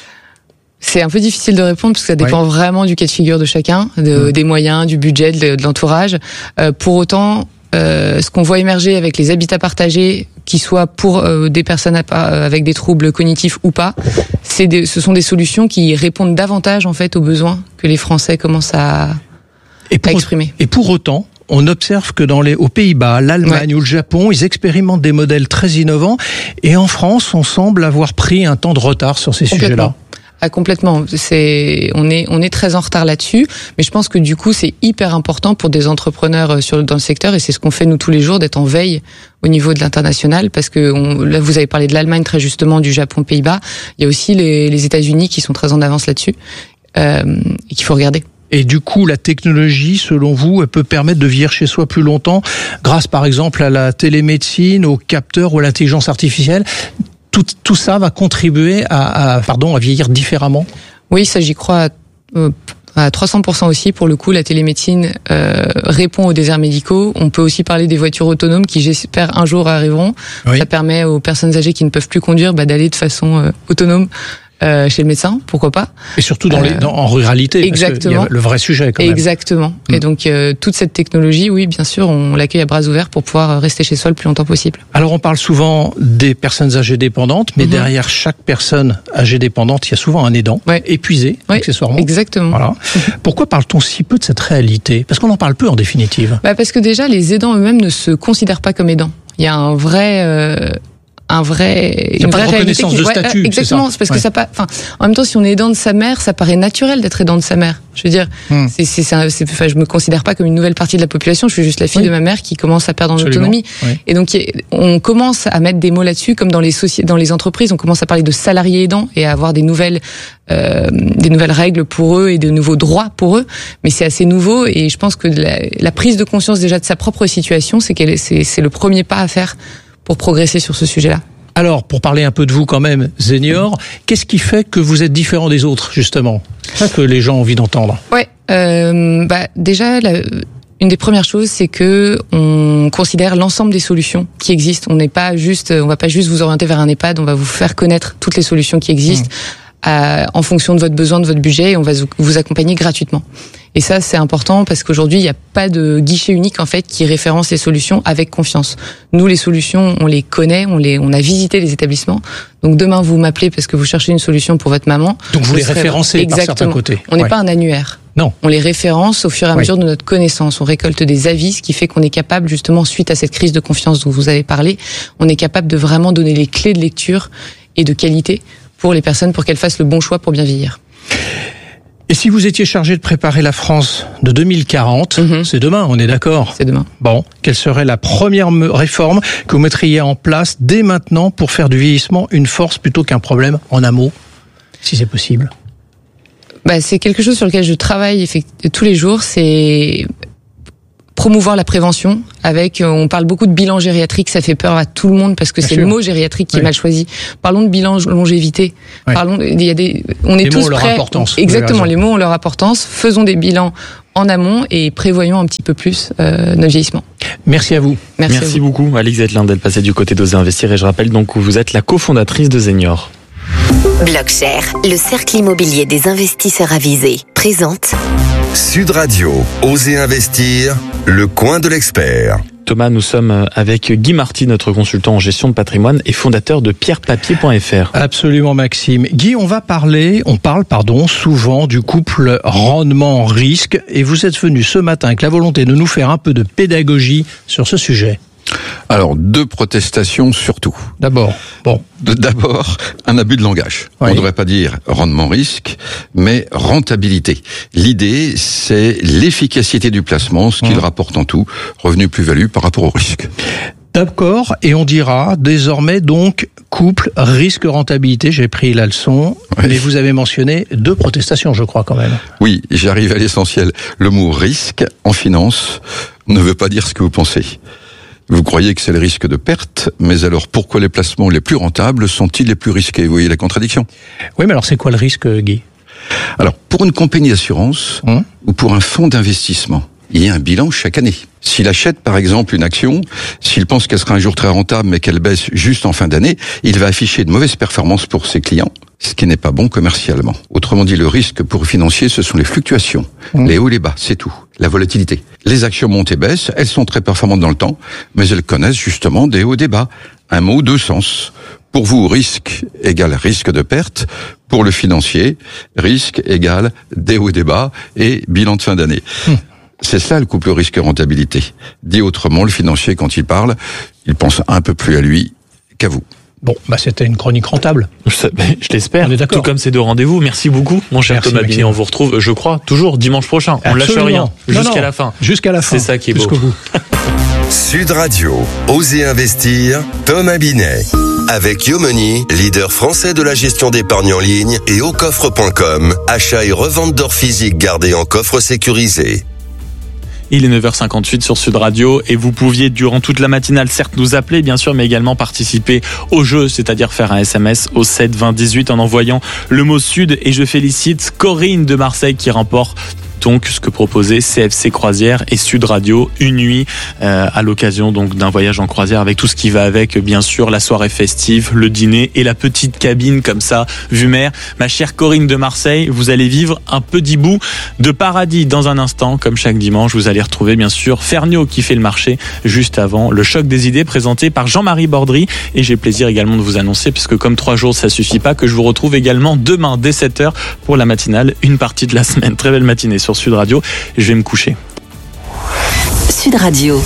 C'est un peu difficile de répondre parce que ça dépend vraiment du cas de figure de chacun, des moyens, du budget, de l'entourage. Pour autant, ce qu'on voit émerger avec les habitats partagés, qu'ils soient pour des personnes avec des troubles cognitifs ou pas, ce sont des solutions qui répondent davantage en fait aux besoins que les Français commencent à exprimer. Et pour autant, on observe que aux Pays-Bas, l'Allemagne ou le Japon, ils expérimentent des modèles très innovants, et en France, on semble avoir pris un temps de retard sur ces sujets-là. Ah, complètement. On est très en retard là-dessus, mais je pense que du coup, c'est hyper important pour des entrepreneurs dans le secteur, et c'est ce qu'on fait nous tous les jours, d'être en veille au niveau de l'international, parce que là, vous avez parlé de l'Allemagne très justement, du Japon, Pays-Bas. Il y a aussi les États-Unis qui sont très en avance là-dessus, et qu'il faut regarder. Et du coup, la technologie, selon vous, elle peut permettre de vieillir chez soi plus longtemps, grâce par exemple à la télémédecine, aux capteurs ou à l'intelligence artificielle. Tout ça va contribuer à vieillir différemment ? Oui, ça j'y crois à 300% aussi. Pour le coup, la télémédecine répond aux déserts médicaux. On peut aussi parler des voitures autonomes qui, j'espère, un jour arriveront. Ça permet aux personnes âgées qui ne peuvent plus conduire d'aller de façon autonome chez le médecin, pourquoi pas. Et surtout en ruralité, exactement. Parce qu'il y a le vrai sujet quand même. Exactement. Et donc toute cette technologie, oui, bien sûr, on l'accueille à bras ouverts pour pouvoir rester chez soi le plus longtemps possible. Alors on parle souvent des personnes âgées dépendantes, mais derrière chaque personne âgée dépendante, il y a souvent un aidant, épuisé, accessoirement. Exactement. Voilà. Pourquoi parle-t-on si peu de cette réalité ? Parce qu'on en parle peu en définitive. Parce que déjà, les aidants eux-mêmes ne se considèrent pas comme aidants. Il y a une vraie reconnaissance de statut. Exactement, c'est parce que en même temps, si on est aidant de sa mère, ça paraît naturel d'être aidant de sa mère. Je veux dire, je me considère pas comme une nouvelle partie de la population. Je suis juste la fille de ma mère qui commence à perdre en autonomie. Et donc, on commence à mettre des mots là-dessus, comme dans les entreprises, on commence à parler de salariés aidants et à avoir des nouvelles règles pour eux et de nouveaux droits pour eux. Mais c'est assez nouveau, et je pense que la prise de conscience déjà de sa propre situation, c'est le premier pas à faire pour progresser sur ce sujet-là. Alors, pour parler un peu de vous quand même, Senior, qu'est-ce qui fait que vous êtes différent des autres, justement ? C'est ça que les gens ont envie d'entendre. Déjà, une des premières choses, c'est que on considère l'ensemble des solutions qui existent. On va pas juste vous orienter vers un EHPAD, on va vous faire connaître toutes les solutions qui existent. En fonction de votre besoin, de votre budget, et on va vous accompagner gratuitement. Et ça, c'est important parce qu'aujourd'hui, il n'y a pas de guichet unique en fait qui référence les solutions avec confiance. Nous, les solutions, on les connaît, on a visité les établissements. Donc demain, vous m'appelez parce que vous cherchez une solution pour votre maman. Donc vous les référencez par certains côtés. On n'est pas un annuaire. Non. On les référence au fur et à mesure de notre connaissance. On récolte des avis, ce qui fait qu'on est capable, justement, suite à cette crise de confiance dont vous avez parlé, on est capable de vraiment donner les clés de lecture et de qualité pour les personnes pour qu'elles fassent le bon choix pour bien vieillir. Et si vous étiez chargé de préparer la France de 2040, c'est demain, on est d'accord ? C'est demain. Bon, quelle serait la première réforme que vous mettriez en place dès maintenant pour faire du vieillissement une force plutôt qu'un problème, en un mot, si c'est possible ? C'est quelque chose sur lequel je travaille tous les jours, c'est promouvoir la prévention avec, on parle beaucoup de bilan gériatrique, ça fait peur à tout le monde parce que c'est le mot gériatrique qui est mal choisi. Parlons de bilan longévité. Oui. On est les tous mots ont leur prêts. Importance. Exactement, les mots ont leur importance. Faisons des bilans en amont et prévoyons un petit peu plus notre vieillissement. Merci à vous. Merci beaucoup, Alix Zettelin, d'être passée du côté d'Oser Investir. Et je rappelle donc que vous êtes la cofondatrice de Zenior. Blockshare, le cercle immobilier des investisseurs avisés, présente Sud Radio, Osez investir, le coin de l'expert. Thomas, nous sommes avec Guy Marty, notre consultant en gestion de patrimoine et fondateur de pierrepapier.fr. Absolument, Maxime. Guy, on parle souvent du couple rendement-risque et vous êtes venu ce matin avec la volonté de nous faire un peu de pédagogie sur ce sujet. Alors, 2 protestations surtout. D'abord, un abus de langage. Oui. On ne devrait pas dire rendement-risque, mais rentabilité. L'idée, c'est l'efficacité du placement, ce qu'il rapporte en tout, revenu plus-value par rapport au risque. D'accord, et on dira désormais donc couple risque-rentabilité, j'ai pris la leçon, mais vous avez mentionné 2 protestations, je crois quand même. Oui, j'arrive à l'essentiel. Le mot risque en finance ne veut pas dire ce que vous pensez. Vous croyez que c'est le risque de perte, mais alors pourquoi les placements les plus rentables sont-ils les plus risqués ? Vous voyez la contradiction ? Oui, mais alors c'est quoi le risque, Guy ? Alors, pour une compagnie d'assurance ou pour un fonds d'investissement, il y a un bilan chaque année. S'il achète par exemple une action, s'il pense qu'elle sera un jour très rentable mais qu'elle baisse juste en fin d'année, il va afficher de mauvaises performances pour ses clients, ce qui n'est pas bon commercialement. Autrement dit, le risque pour le financier, ce sont les fluctuations, les hauts et les bas, c'est tout, la volatilité. Les actions montent et baissent, elles sont très performantes dans le temps, mais elles connaissent justement des hauts et des bas. Un mot, 2 sens. Pour vous, risque égale risque de perte. Pour le financier, risque égale des hauts et des bas et bilan de fin d'année. C'est ça le couple risque-rentabilité. Dit autrement, le financier, quand il parle, il pense un peu plus à lui qu'à vous. Bon, c'était une chronique rentable. Je l'espère. On est d'accord. Tout comme ces 2 rendez-vous. Merci beaucoup, mon cher Thomas Binet. On vous retrouve, je crois, toujours dimanche prochain. On lâche rien. Jusqu'à la fin. Jusqu'à la fin. C'est ça qui est beau. Jusqu'au bout. Sud Radio, Osez investir, Thomas Binet. Avec Yomoni, leader français de la gestion d'épargne en ligne, et aucoffre.com, achat et revente d'or physique gardé en coffre sécurisé. Il est 9h58 sur Sud Radio et vous pouviez durant toute la matinale certes nous appeler bien sûr mais également participer au jeu, c'est-à-dire faire un SMS au 7 20 18 en envoyant le mot Sud et je félicite Corinne de Marseille qui remporte donc ce que proposait CFC Croisière et Sud Radio, une nuit à l'occasion donc d'un voyage en croisière avec tout ce qui va avec, bien sûr la soirée festive, le dîner et la petite cabine comme ça, vue mer. Ma chère Corinne de Marseille, vous allez vivre un petit bout de paradis dans un instant, comme chaque dimanche. Vous allez retrouver bien sûr Ferniaud qui fait le marché juste avant le choc des idées présenté par Jean-Marie Bordry et j'ai plaisir également de vous annoncer, puisque comme 3 jours ça suffit pas, que je vous retrouve également demain dès 7h pour la matinale, une partie de la semaine. Très belle matinée sur Sud Radio. Je vais me coucher. Sud Radio.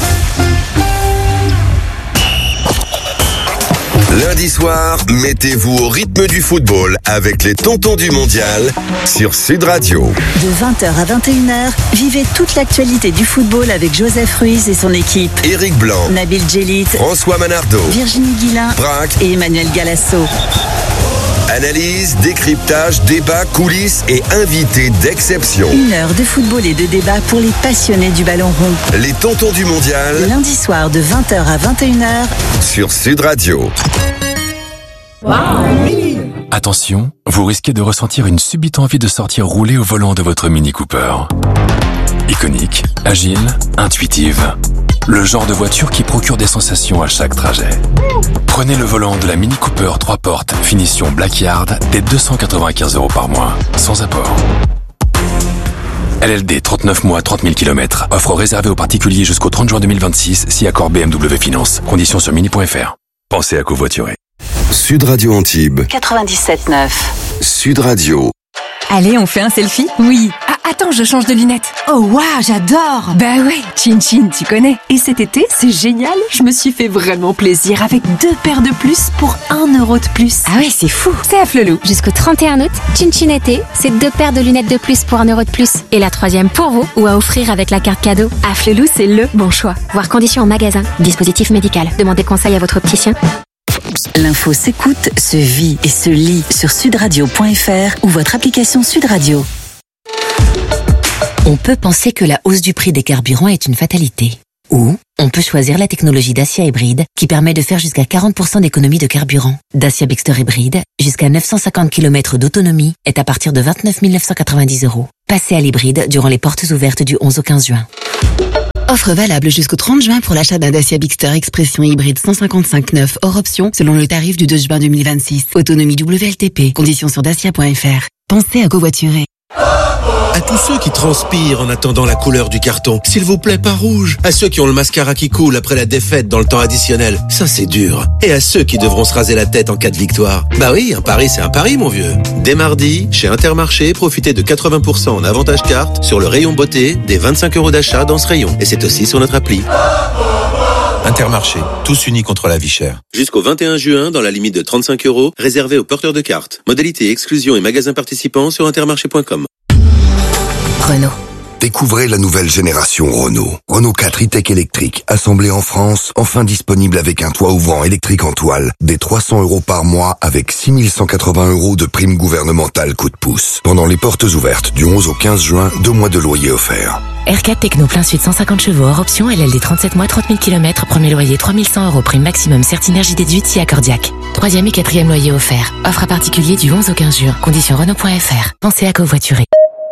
Lundi soir, mettez-vous au rythme du football avec les tontons du mondial sur Sud Radio. De 20h à 21h, vivez toute l'actualité du football avec Joseph Ruiz et son équipe. Éric Blanc, Nabil Djellit, François Manardo, Virginie Guilin, Braque et Emmanuel Galasso. Analyse, décryptage, débat, coulisses et invités d'exception. 1 heure de football et de débat pour les passionnés du ballon rond. Les tontons du mondial. Lundi soir de 20h à 21h sur Sud Radio. Attention, vous risquez de ressentir une subite envie de sortir rouler au volant de votre Mini Cooper. Iconique, agile, intuitive. Le genre de voiture qui procure des sensations à chaque trajet. Prenez le volant de la Mini Cooper 3 portes, finition Blackyard, dès 295 € par mois, sans apport. LLD 39 mois, 30 000 km. Offre réservée aux particuliers jusqu'au 30 juin 2026, si accord BMW Finance. Conditions sur mini.fr. Pensez à covoiturer. Sud Radio Antibes. 97.9. Sud Radio. Allez, on fait un selfie ? Oui. Ah, attends, je change de lunettes. Oh waouh, j'adore. Bah ouais, Chin Chin, tu connais. Et cet été, c'est génial, je me suis fait vraiment plaisir avec 2 paires de plus pour 1 euro de plus. Ah ouais, c'est fou. C'est à Flelou. Jusqu'au 31 août, Chin Chin été, c'est 2 paires de lunettes de plus pour 1 euro de plus. Et la 3e pour vous, ou à offrir avec la carte cadeau. À Flelou, c'est le bon choix. Voir conditions en magasin. Dispositif médical. Demandez conseil à votre opticien. L'info s'écoute, se vit et se lit sur sudradio.fr ou votre application Sud Radio. On peut penser que la hausse du prix des carburants est une fatalité. Ou on peut choisir la technologie Dacia Hybride qui permet de faire jusqu'à 40% d'économie de carburant. Dacia Bigster Hybride, jusqu'à 950 km d'autonomie, est à partir de 29 990 €. Passez à l'hybride durant les portes ouvertes du 11 au 15 juin. Offre valable jusqu'au 30 juin pour l'achat d'un Dacia Bigster Expression hybride 155/9 hors option selon le tarif du 2 juin 2026. Autonomie WLTP. Conditions sur dacia.fr. Pensez à covoiturer. À tous ceux qui transpirent en attendant la couleur du carton, s'il vous plaît, pas rouge. À ceux qui ont le mascara qui coule après la défaite dans le temps additionnel, ça c'est dur. Et à ceux qui devront se raser la tête en cas de victoire. Bah oui, un pari c'est un pari, mon vieux. Dès mardi, chez Intermarché, profitez de 80% en avantage carte sur le rayon beauté, des 25 € d'achat dans ce rayon. Et c'est aussi sur notre appli. Intermarché, tous unis contre la vie chère. Jusqu'au 21 juin, dans la limite de 35 €, réservé aux porteurs de cartes. Modalité, exclusion et magasins participants sur intermarché.com. Renault. Découvrez la nouvelle génération Renault. Renault 4 e-Tech électrique, assemblé en France, enfin disponible avec un toit ouvrant électrique en toile, des 300 € par mois avec 6 180 € de prime gouvernementale coup de pouce. Pendant les portes ouvertes du 11 au 15 juin, 2 mois de loyer offerts. R4 Techno plein sud 150 chevaux hors option, LLD 37 mois, 30 000 km, premier loyer 3100 €, prime maximum, Certinergie déduite si accordiaque. 3e et 4e loyer offert. Offre à particulier du 11 au 15 juin. Conditions Renault.fr. Pensez à covoiturer.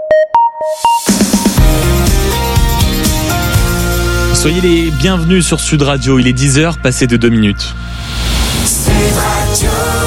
Soyez les bienvenus sur Sud Radio, il est 10h, passé de 2 minutes. Sud Radio.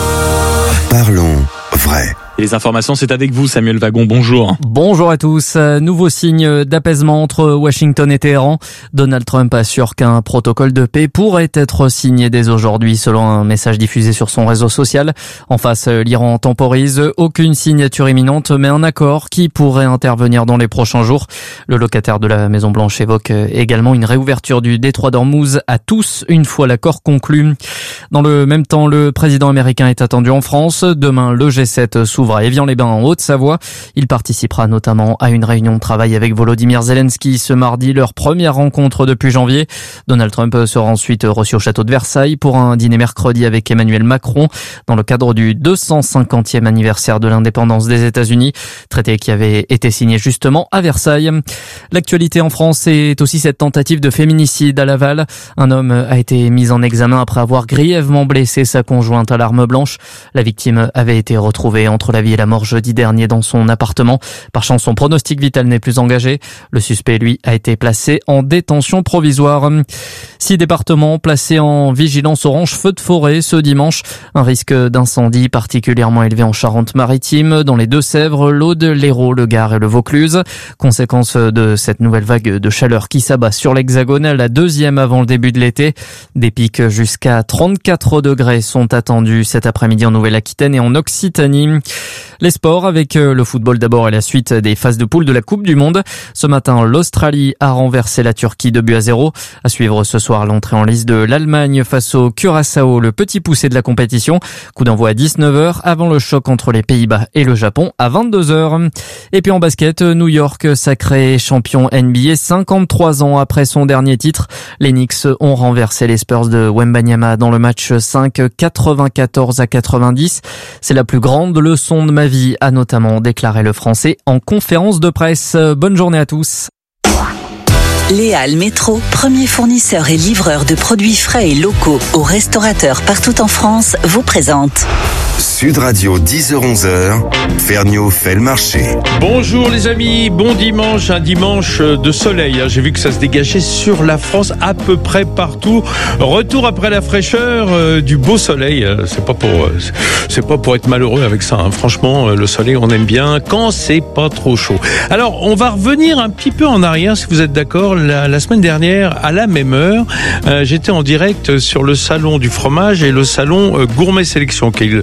Parlons vrai. Et les informations, c'est avec vous, Samuel Wagon. Bonjour. Bonjour à tous. Nouveau signe d'apaisement entre Washington et Téhéran. Donald Trump assure qu'un protocole de paix pourrait être signé dès aujourd'hui, selon un message diffusé sur son réseau social. En face, l'Iran temporise. Aucune signature imminente, mais un accord qui pourrait intervenir dans les prochains jours. Le locataire de la Maison-Blanche évoque également une réouverture du détroit d'Ormuz à tous une fois l'accord conclu. Dans le même temps, le président américain est attendu en France. Demain, le G7 s'ouvre à Évian-les-Bains en Haute-Savoie. Il participera notamment à une réunion de travail avec Volodymyr Zelensky ce mardi, leur première rencontre depuis janvier. Donald Trump sera ensuite reçu au château de Versailles pour un dîner mercredi avec Emmanuel Macron dans le cadre du 250e anniversaire de l'indépendance des États-Unis, traité qui avait été signé justement à Versailles. L'actualité en France est aussi cette tentative de féminicide à Laval. Un homme a été mis en examen après avoir grièvement blessé sa conjointe à l'arme blanche. La victime avait été retrouvée entre la vie et la mort jeudi dernier dans son appartement. Par chance, son pronostic vital n'est plus engagé. Le suspect, lui, a été placé en détention provisoire. 6 départements placés en vigilance orange feu de forêt ce dimanche. Un risque d'incendie particulièrement élevé en Charente-Maritime, dans les Deux-Sèvres, l'Aude, l'Hérault, le Gard et le Vaucluse. Conséquence de cette nouvelle vague de chaleur qui s'abat sur l'Hexagone, la 2e avant le début de l'été. Des pics jusqu'à 34 degrés sont attendus cet après-midi en Nouvelle-Aquitaine et en Occitanie. Les sports avec le football d'abord et la suite des phases de poule de la Coupe du Monde. Ce matin, l'Australie a renversé la Turquie 2-0. À suivre ce soir l'entrée en lice de l'Allemagne face au Curaçao, le petit poussé de la compétition. Coup d'envoi à 19h avant le choc entre les Pays-Bas et le Japon à 22h. Et puis en basket, New York sacré champion NBA 53 ans après son dernier titre. Les Knicks ont renversé les Spurs de Wembanyama dans le match 5, 94-90. C'est la plus grande leçon de ma vie, a notamment déclaré le Français en conférence de presse. Bonne journée à tous. Léal Métro, premier fournisseur et livreur de produits frais et locaux aux restaurateurs partout en France, vous présente Sud Radio, 10h-11h, Ferniaud fait le marché. Bonjour les amis, bon dimanche, un dimanche de soleil. J'ai vu que ça se dégageait sur la France à peu près partout. Retour après la fraîcheur du beau soleil. C'est pas pour être malheureux avec ça. Franchement, le soleil, on aime bien quand c'est pas trop chaud. Alors, on va revenir un petit peu en arrière, si vous êtes d'accord. La semaine dernière, à la même heure, j'étais en direct sur le salon du fromage et le salon Gourmet Sélection, qui est le salon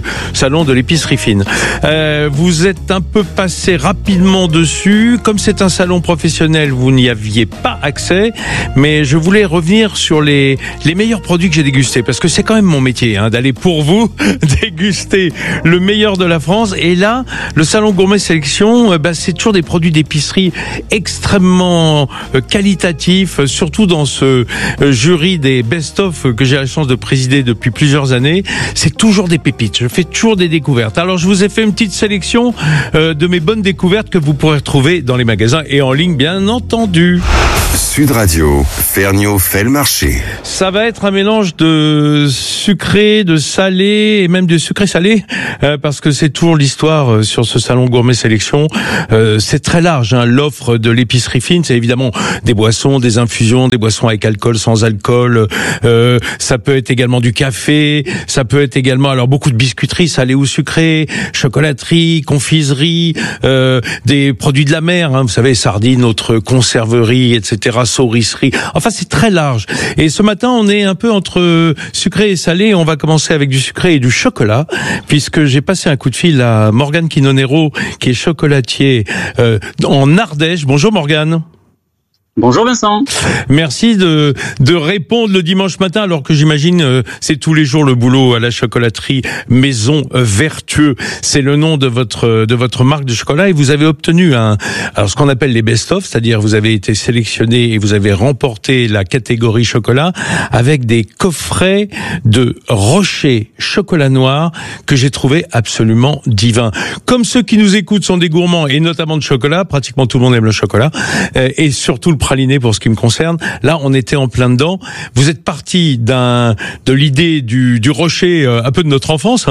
salon de l'épicerie fine. Vous êtes un peu passé rapidement dessus. Comme c'est un salon professionnel, vous n'y aviez pas accès. Mais je voulais revenir sur les meilleurs produits que j'ai dégustés. Parce que c'est quand même mon métier, d'aller pour vous déguster le meilleur de la France. Et là, le salon Gourmet Sélection, c'est toujours des produits d'épicerie extrêmement qualitatifs, surtout dans ce jury des best-of que j'ai la chance de présider depuis plusieurs années. C'est toujours des pépites. Je fais toujours des découvertes. Alors, je vous ai fait une petite sélection de mes bonnes découvertes que vous pourrez retrouver dans les magasins et en ligne, bien entendu. Sud Radio, Ferniaud fait le marché. Ça va être un mélange de sucré, de salé et même de sucré-salé, parce que c'est toujours l'histoire sur ce salon Gourmet Sélection. C'est très large, l'offre de l'épicerie fine. C'est évidemment des boissons, des infusions, des boissons avec alcool, sans alcool. Ça peut être également du café. Ça peut être également alors beaucoup de biscuiterie, salé ou sucré, chocolaterie, confiserie, des produits de la mer. Vous savez, sardines, autres conserveries, etc. Saurisserie. Enfin, c'est très large. Et ce matin, on est un peu entre sucré et salé. On va commencer avec du sucré et du chocolat, puisque j'ai passé un coup de fil à Morgane Quinonero, qui est chocolatier en Ardèche. Bonjour Morgane. Bonjour Vincent. Merci de répondre le dimanche matin, alors que j'imagine c'est tous les jours le boulot à la chocolaterie Maison Vertueux. C'est le nom de votre marque de chocolat, et vous avez obtenu ce qu'on appelle les best-of, c'est-à-dire vous avez été sélectionné et vous avez remporté la catégorie chocolat avec des coffrets de Rocher chocolat noir que j'ai trouvé absolument divins. Comme ceux qui nous écoutent sont des gourmands et notamment de chocolat, pratiquement tout le monde aime le chocolat, et surtout le praliné pour ce qui me concerne. Là, on était en plein dedans. Vous êtes parti de l'idée du Rocher, un peu de notre enfance,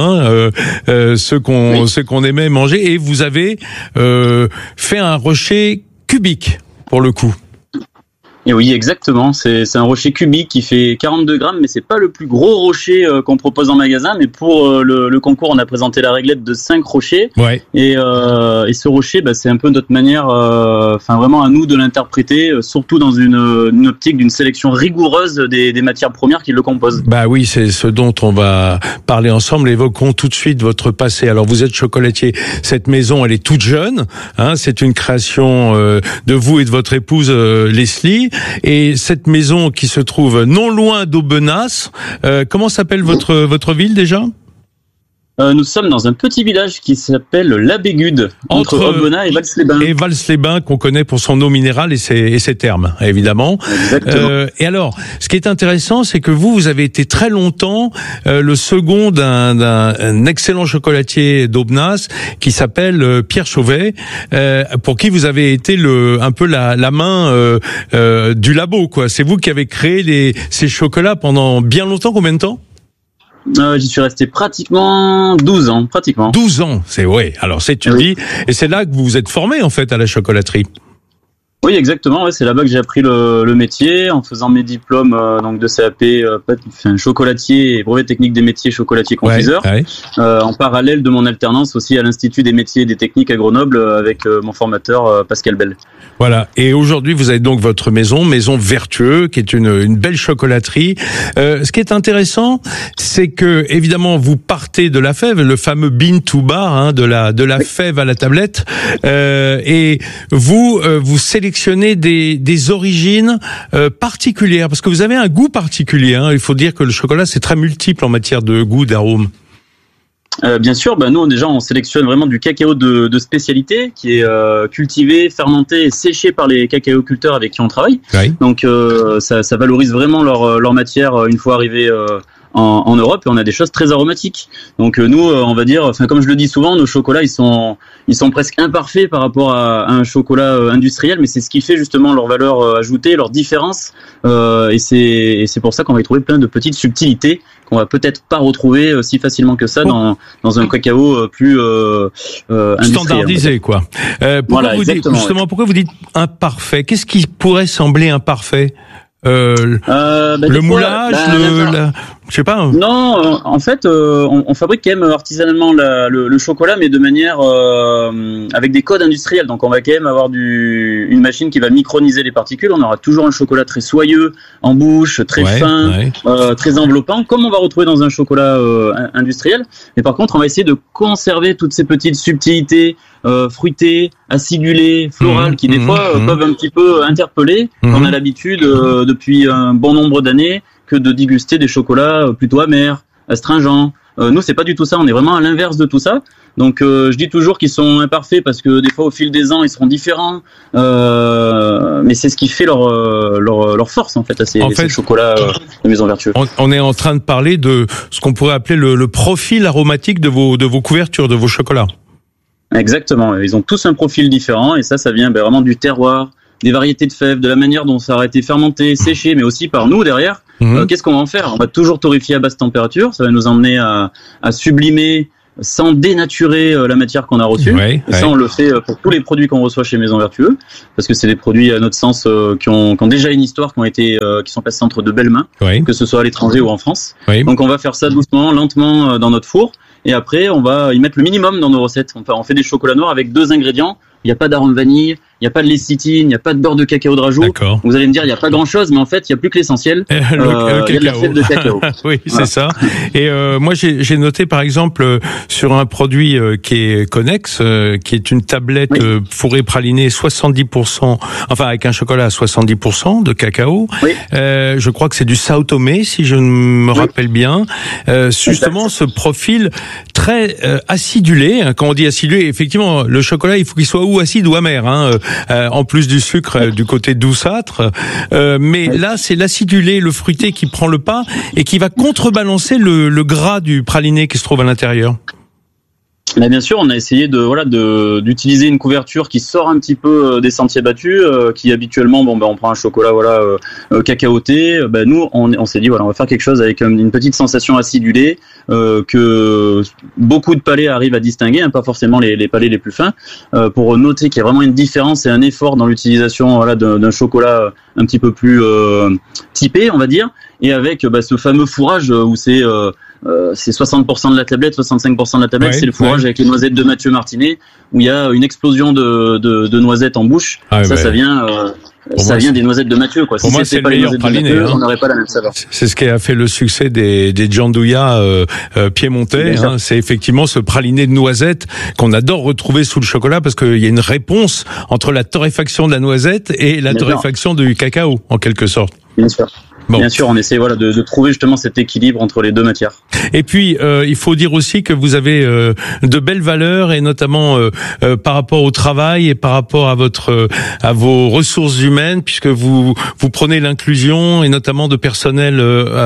ce qu'on aimait manger, et vous avez fait un Rocher cubique pour le coup. Et oui, exactement. C'est un rocher cubique qui fait 42 grammes, mais c'est pas le plus gros rocher qu'on propose en magasin. Mais pour le concours, on a présenté la réglette de 5 rochers. Ouais. Et ce rocher, c'est un peu notre manière, vraiment à nous de l'interpréter, surtout dans une optique d'une sélection rigoureuse des matières premières qui le composent. Bah oui, c'est ce dont on va parler ensemble. Évoquons tout de suite votre passé. Alors, vous êtes chocolatier. Cette maison, elle est toute jeune. C'est une création de vous et de votre épouse Leslie. Et cette maison qui se trouve non loin d'Aubenas, comment s'appelle votre ville déjà ? Nous sommes dans un petit village qui s'appelle La Bégude, entre Aubenas et Vals-les-Bains. Et Vals-les-Bains, qu'on connaît pour son eau minérale et ses thermes, évidemment. Exactement. Et alors, ce qui est intéressant, c'est que vous avez été très longtemps le second d'un excellent chocolatier d'Aubenas qui s'appelle Pierre Chauvet, pour qui vous avez été un peu la main du labo, quoi. C'est vous qui avez créé ces chocolats pendant bien longtemps. Combien de temps ? J'y suis resté pratiquement 12 ans, pratiquement. 12 ans, alors c'est une vie, et c'est là que vous vous êtes formé en fait à la chocolaterie. Oui, exactement. Ouais, c'est là-bas que j'ai appris le métier en faisant mes diplômes de CAP, chocolatier et brevet technique des métiers chocolatier confiseur. Ouais. En parallèle de mon alternance aussi à l'Institut des métiers et des techniques à Grenoble avec mon formateur Pascal Bell. Voilà. Et aujourd'hui, vous avez donc votre Maison Vertueux, qui est une belle chocolaterie. Ce qui est intéressant, c'est que évidemment vous partez de la fève, le fameux bean to bar, de la fève à la tablette, et vous sélectionnez des origines particulières, parce que vous avez un goût particulier. Il faut dire que le chocolat, c'est très multiple en matière de goût, d'arôme. Bien sûr, nous déjà on sélectionne vraiment du cacao de spécialité qui est cultivé, fermenté et séché par les cacao-culteurs avec qui on travaille. Oui. Donc ça valorise vraiment leur matière une fois arrivé en Europe, et on a des choses très aromatiques. Donc nous, on va dire, comme je le dis souvent, nos chocolats ils sont presque imparfaits par rapport à un chocolat industriel, mais c'est ce qui fait justement leur valeur ajoutée, leur différence, et c'est pour ça qu'on va y trouver plein de petites subtilités qu'on va peut-être pas retrouver si facilement que ça dans un cacao plus standardisé, quoi. Pourquoi vous dites imparfait ? Qu'est-ce qui pourrait sembler imparfait le moulage, je sais pas. Non, en fait, on fabrique quand même artisanalement le chocolat, mais de manière avec des codes industriels. Donc, on va quand même avoir une machine qui va microniser les particules. On aura toujours un chocolat très soyeux en bouche, très fin, très enveloppant, comme on va retrouver dans un chocolat industriel. Mais par contre, on va essayer de conserver toutes ces petites subtilités fruitées, acidulées, florales, qui des fois peuvent un petit peu interpeller. On a l'habitude depuis un bon nombre d'années que de déguster des chocolats plutôt amers, astringents. Nous, c'est pas du tout ça. On est vraiment à l'inverse de tout ça. Donc, je dis toujours qu'ils sont imparfaits parce que des fois, au fil des ans, ils seront différents. Mais c'est ce qui fait leur force, en fait, à ces chocolats de Maison Vertueux. On est en train de parler de ce qu'on pourrait appeler le profil aromatique de vos couvertures, de vos chocolats. Exactement. Ils ont tous un profil différent et ça vient vraiment du terroir, des variétés de fèves, de la manière dont ça a été fermenté, séché, mais aussi par nous derrière. Qu'est-ce qu'on va en faire ? On va toujours torréfier à basse température. Ça va nous emmener à sublimer sans dénaturer la matière qu'on a reçue. Et ça, on le fait pour tous les produits qu'on reçoit chez Maison Vertueux, parce que c'est des produits, à notre sens, qui ont déjà une histoire, qui sont passés entre de belles mains, que ce soit à l'étranger ou en France. Donc, on va faire ça doucement, lentement dans notre four. Et après, on va y mettre le minimum dans nos recettes. On fait des chocolats noirs avec 2 ingrédients. Il n'y a pas d'arôme vanille, il n'y a pas de lécithine, il n'y a pas de beurre de cacao de rajout. Vous allez me dire, il n'y a pas grand-chose, mais en fait, il n'y a plus que l'essentiel. Il y a de la fève de cacao. Oui, c'est ça. Et moi, j'ai noté, par exemple, sur un produit qui est Connex, qui est une tablette fourrée pralinée 70%, enfin avec un chocolat à 70% de cacao. Je crois que c'est du Sao Tomé, si je me rappelle bien. Justement, ce profil très acidulé. Quand on dit acidulé, effectivement, le chocolat, il faut qu'il soit ou acide ou amer, en plus du sucre du côté douceâtre. Mais là, c'est l'acidulé, le fruité qui prend le pas et qui va contrebalancer le gras du praliné qui se trouve à l'intérieur. Là, bien sûr, on a essayé d'utiliser une couverture qui sort un petit peu des sentiers battus, qui habituellement, on prend un chocolat, cacaoté. Nous, on s'est dit, on va faire quelque chose avec une petite sensation acidulée, que beaucoup de palais arrivent à distinguer, pas forcément les palais les plus fins, pour noter qu'il y a vraiment une différence et un effort dans l'utilisation, d'un chocolat un petit peu plus typé, on va dire, et avec ce fameux fourrage où c'est 60% de la tablette, 65% de la tablette, c'est le fourrage avec les noisettes de Mathieu Martinet, où il y a une explosion de noisettes en bouche. Ça vient des noisettes de Mathieu, quoi. Pour moi, c'est le meilleur praliné. On n'aurait pas la même saveur. C'est ce qui a fait le succès des gianduja piémontais. C'est effectivement ce praliné de noisettes qu'on adore retrouver sous le chocolat parce qu'il y a une réponse entre la torréfaction de la noisette et la torréfaction du cacao, en quelque sorte. Bien sûr. Bien sûr, on essaie de trouver justement cet équilibre entre les deux matières. Et puis, il faut dire aussi que vous avez de belles valeurs, et notamment par rapport au travail et par rapport à vos ressources humaines, puisque vous prenez l'inclusion et notamment de personnel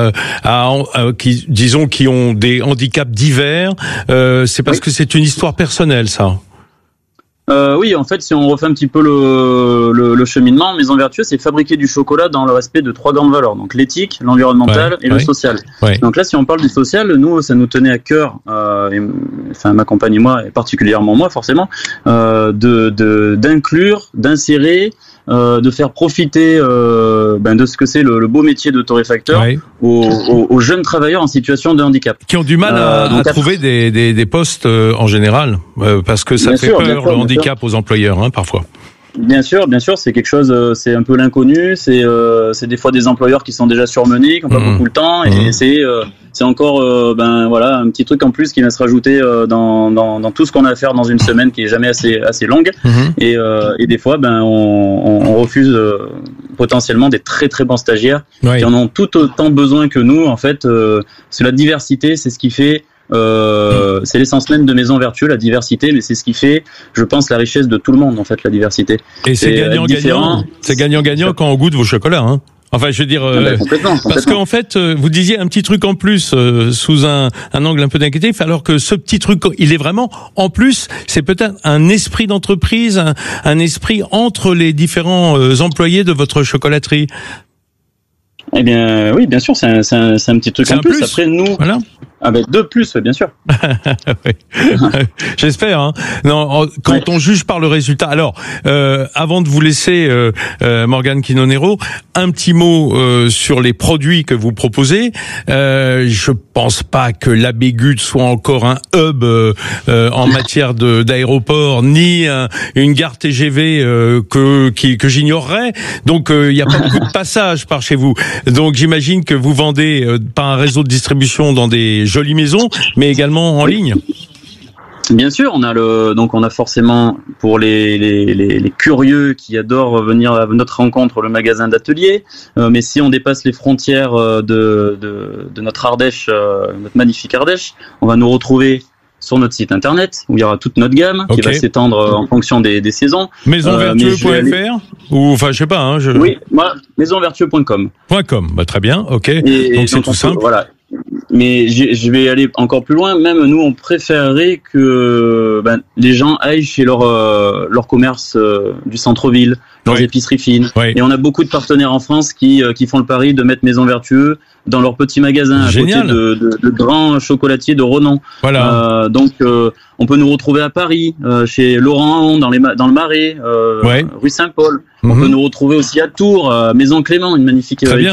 qui ont des handicaps divers. C'est parce que c'est une histoire personnelle, ça. Oui, en fait, si on refait un petit peu le cheminement, Maison Vertueux, c'est fabriquer du chocolat dans le respect de 3 grandes valeurs, donc l'éthique, l'environnemental et le social. Donc là, si on parle du social, nous, ça nous tenait à cœur, ma compagne et moi, et particulièrement moi, forcément, d'inclure, d'insérer, de faire profiter de ce que c'est le beau métier de torréfacteur aux jeunes travailleurs en situation de handicap. Qui ont du mal à trouver des postes en général, parce que ça fait peur, le handicap aux employeurs, parfois. Bien sûr, c'est quelque chose, c'est un peu l'inconnu, c'est des fois des employeurs qui sont déjà surmenés, qui n'ont pas beaucoup le temps, et c'est encore un petit truc en plus qui va se rajouter dans tout ce qu'on a à faire dans une semaine qui est jamais assez longue, et des fois on refuse potentiellement des très très bons stagiaires qui en ont tout autant besoin que nous, en fait. C'est la diversité, c'est ce qui fait c'est l'essence même de Maison Vertueux, la diversité, mais c'est ce qui fait, je pense, la richesse de tout le monde, en fait, la diversité. Et c'est gagnant-gagnant. C'est gagnant-gagnant quand on goûte vos chocolats, Enfin, je veux dire, complètement. Parce qu'en fait, vous disiez un petit truc en plus sous un angle un peu négatif, alors que ce petit truc, il est vraiment en plus. C'est peut-être un esprit d'entreprise, un esprit entre les différents employés de votre chocolaterie. Eh bien, oui, bien sûr, c'est un petit truc en plus. Après, nous, Ah ben 2 plus, bien sûr. J'espère. Hein. Non, quand on juge par le résultat. Alors, avant de vous laisser, Morgane Quinonero, un petit mot sur les produits que vous proposez. Je pense pas que la Bégude soit encore un hub en matière d'aéroport, ni une gare TGV que j'ignorerais. Donc, il n'y a pas beaucoup de passages par chez vous. Donc, j'imagine que vous vendez par un réseau de distribution dans des jolies maisons, mais également en ligne. Bien sûr, on a forcément pour les curieux qui adorent venir à notre rencontre le magasin d'atelier. Mais si on dépasse les frontières de notre Ardèche, notre magnifique Ardèche, on va nous retrouver sur notre site internet où il y aura toute notre gamme qui va s'étendre en fonction des saisons. Maisonvertueux.fr ou enfin je sais pas. Hein, Oui, moi maisonvertueux.com. Bah très bien, ok. Donc c'est tout simple. Voilà. Mais je vais aller encore plus loin. Même nous, on préférerait que les gens aillent chez leur commerce du centre-ville, leurs épiceries fines. Et on a beaucoup de partenaires en France qui font le pari de mettre Maison Vertueux dans leur petit magasin à côté de grands chocolatiers de renom. Voilà. Donc on peut nous retrouver à Paris, chez Laurent dans le Marais, rue Saint-Paul. On peut nous retrouver aussi à Tours, Maison Clément, une magnifique épicerie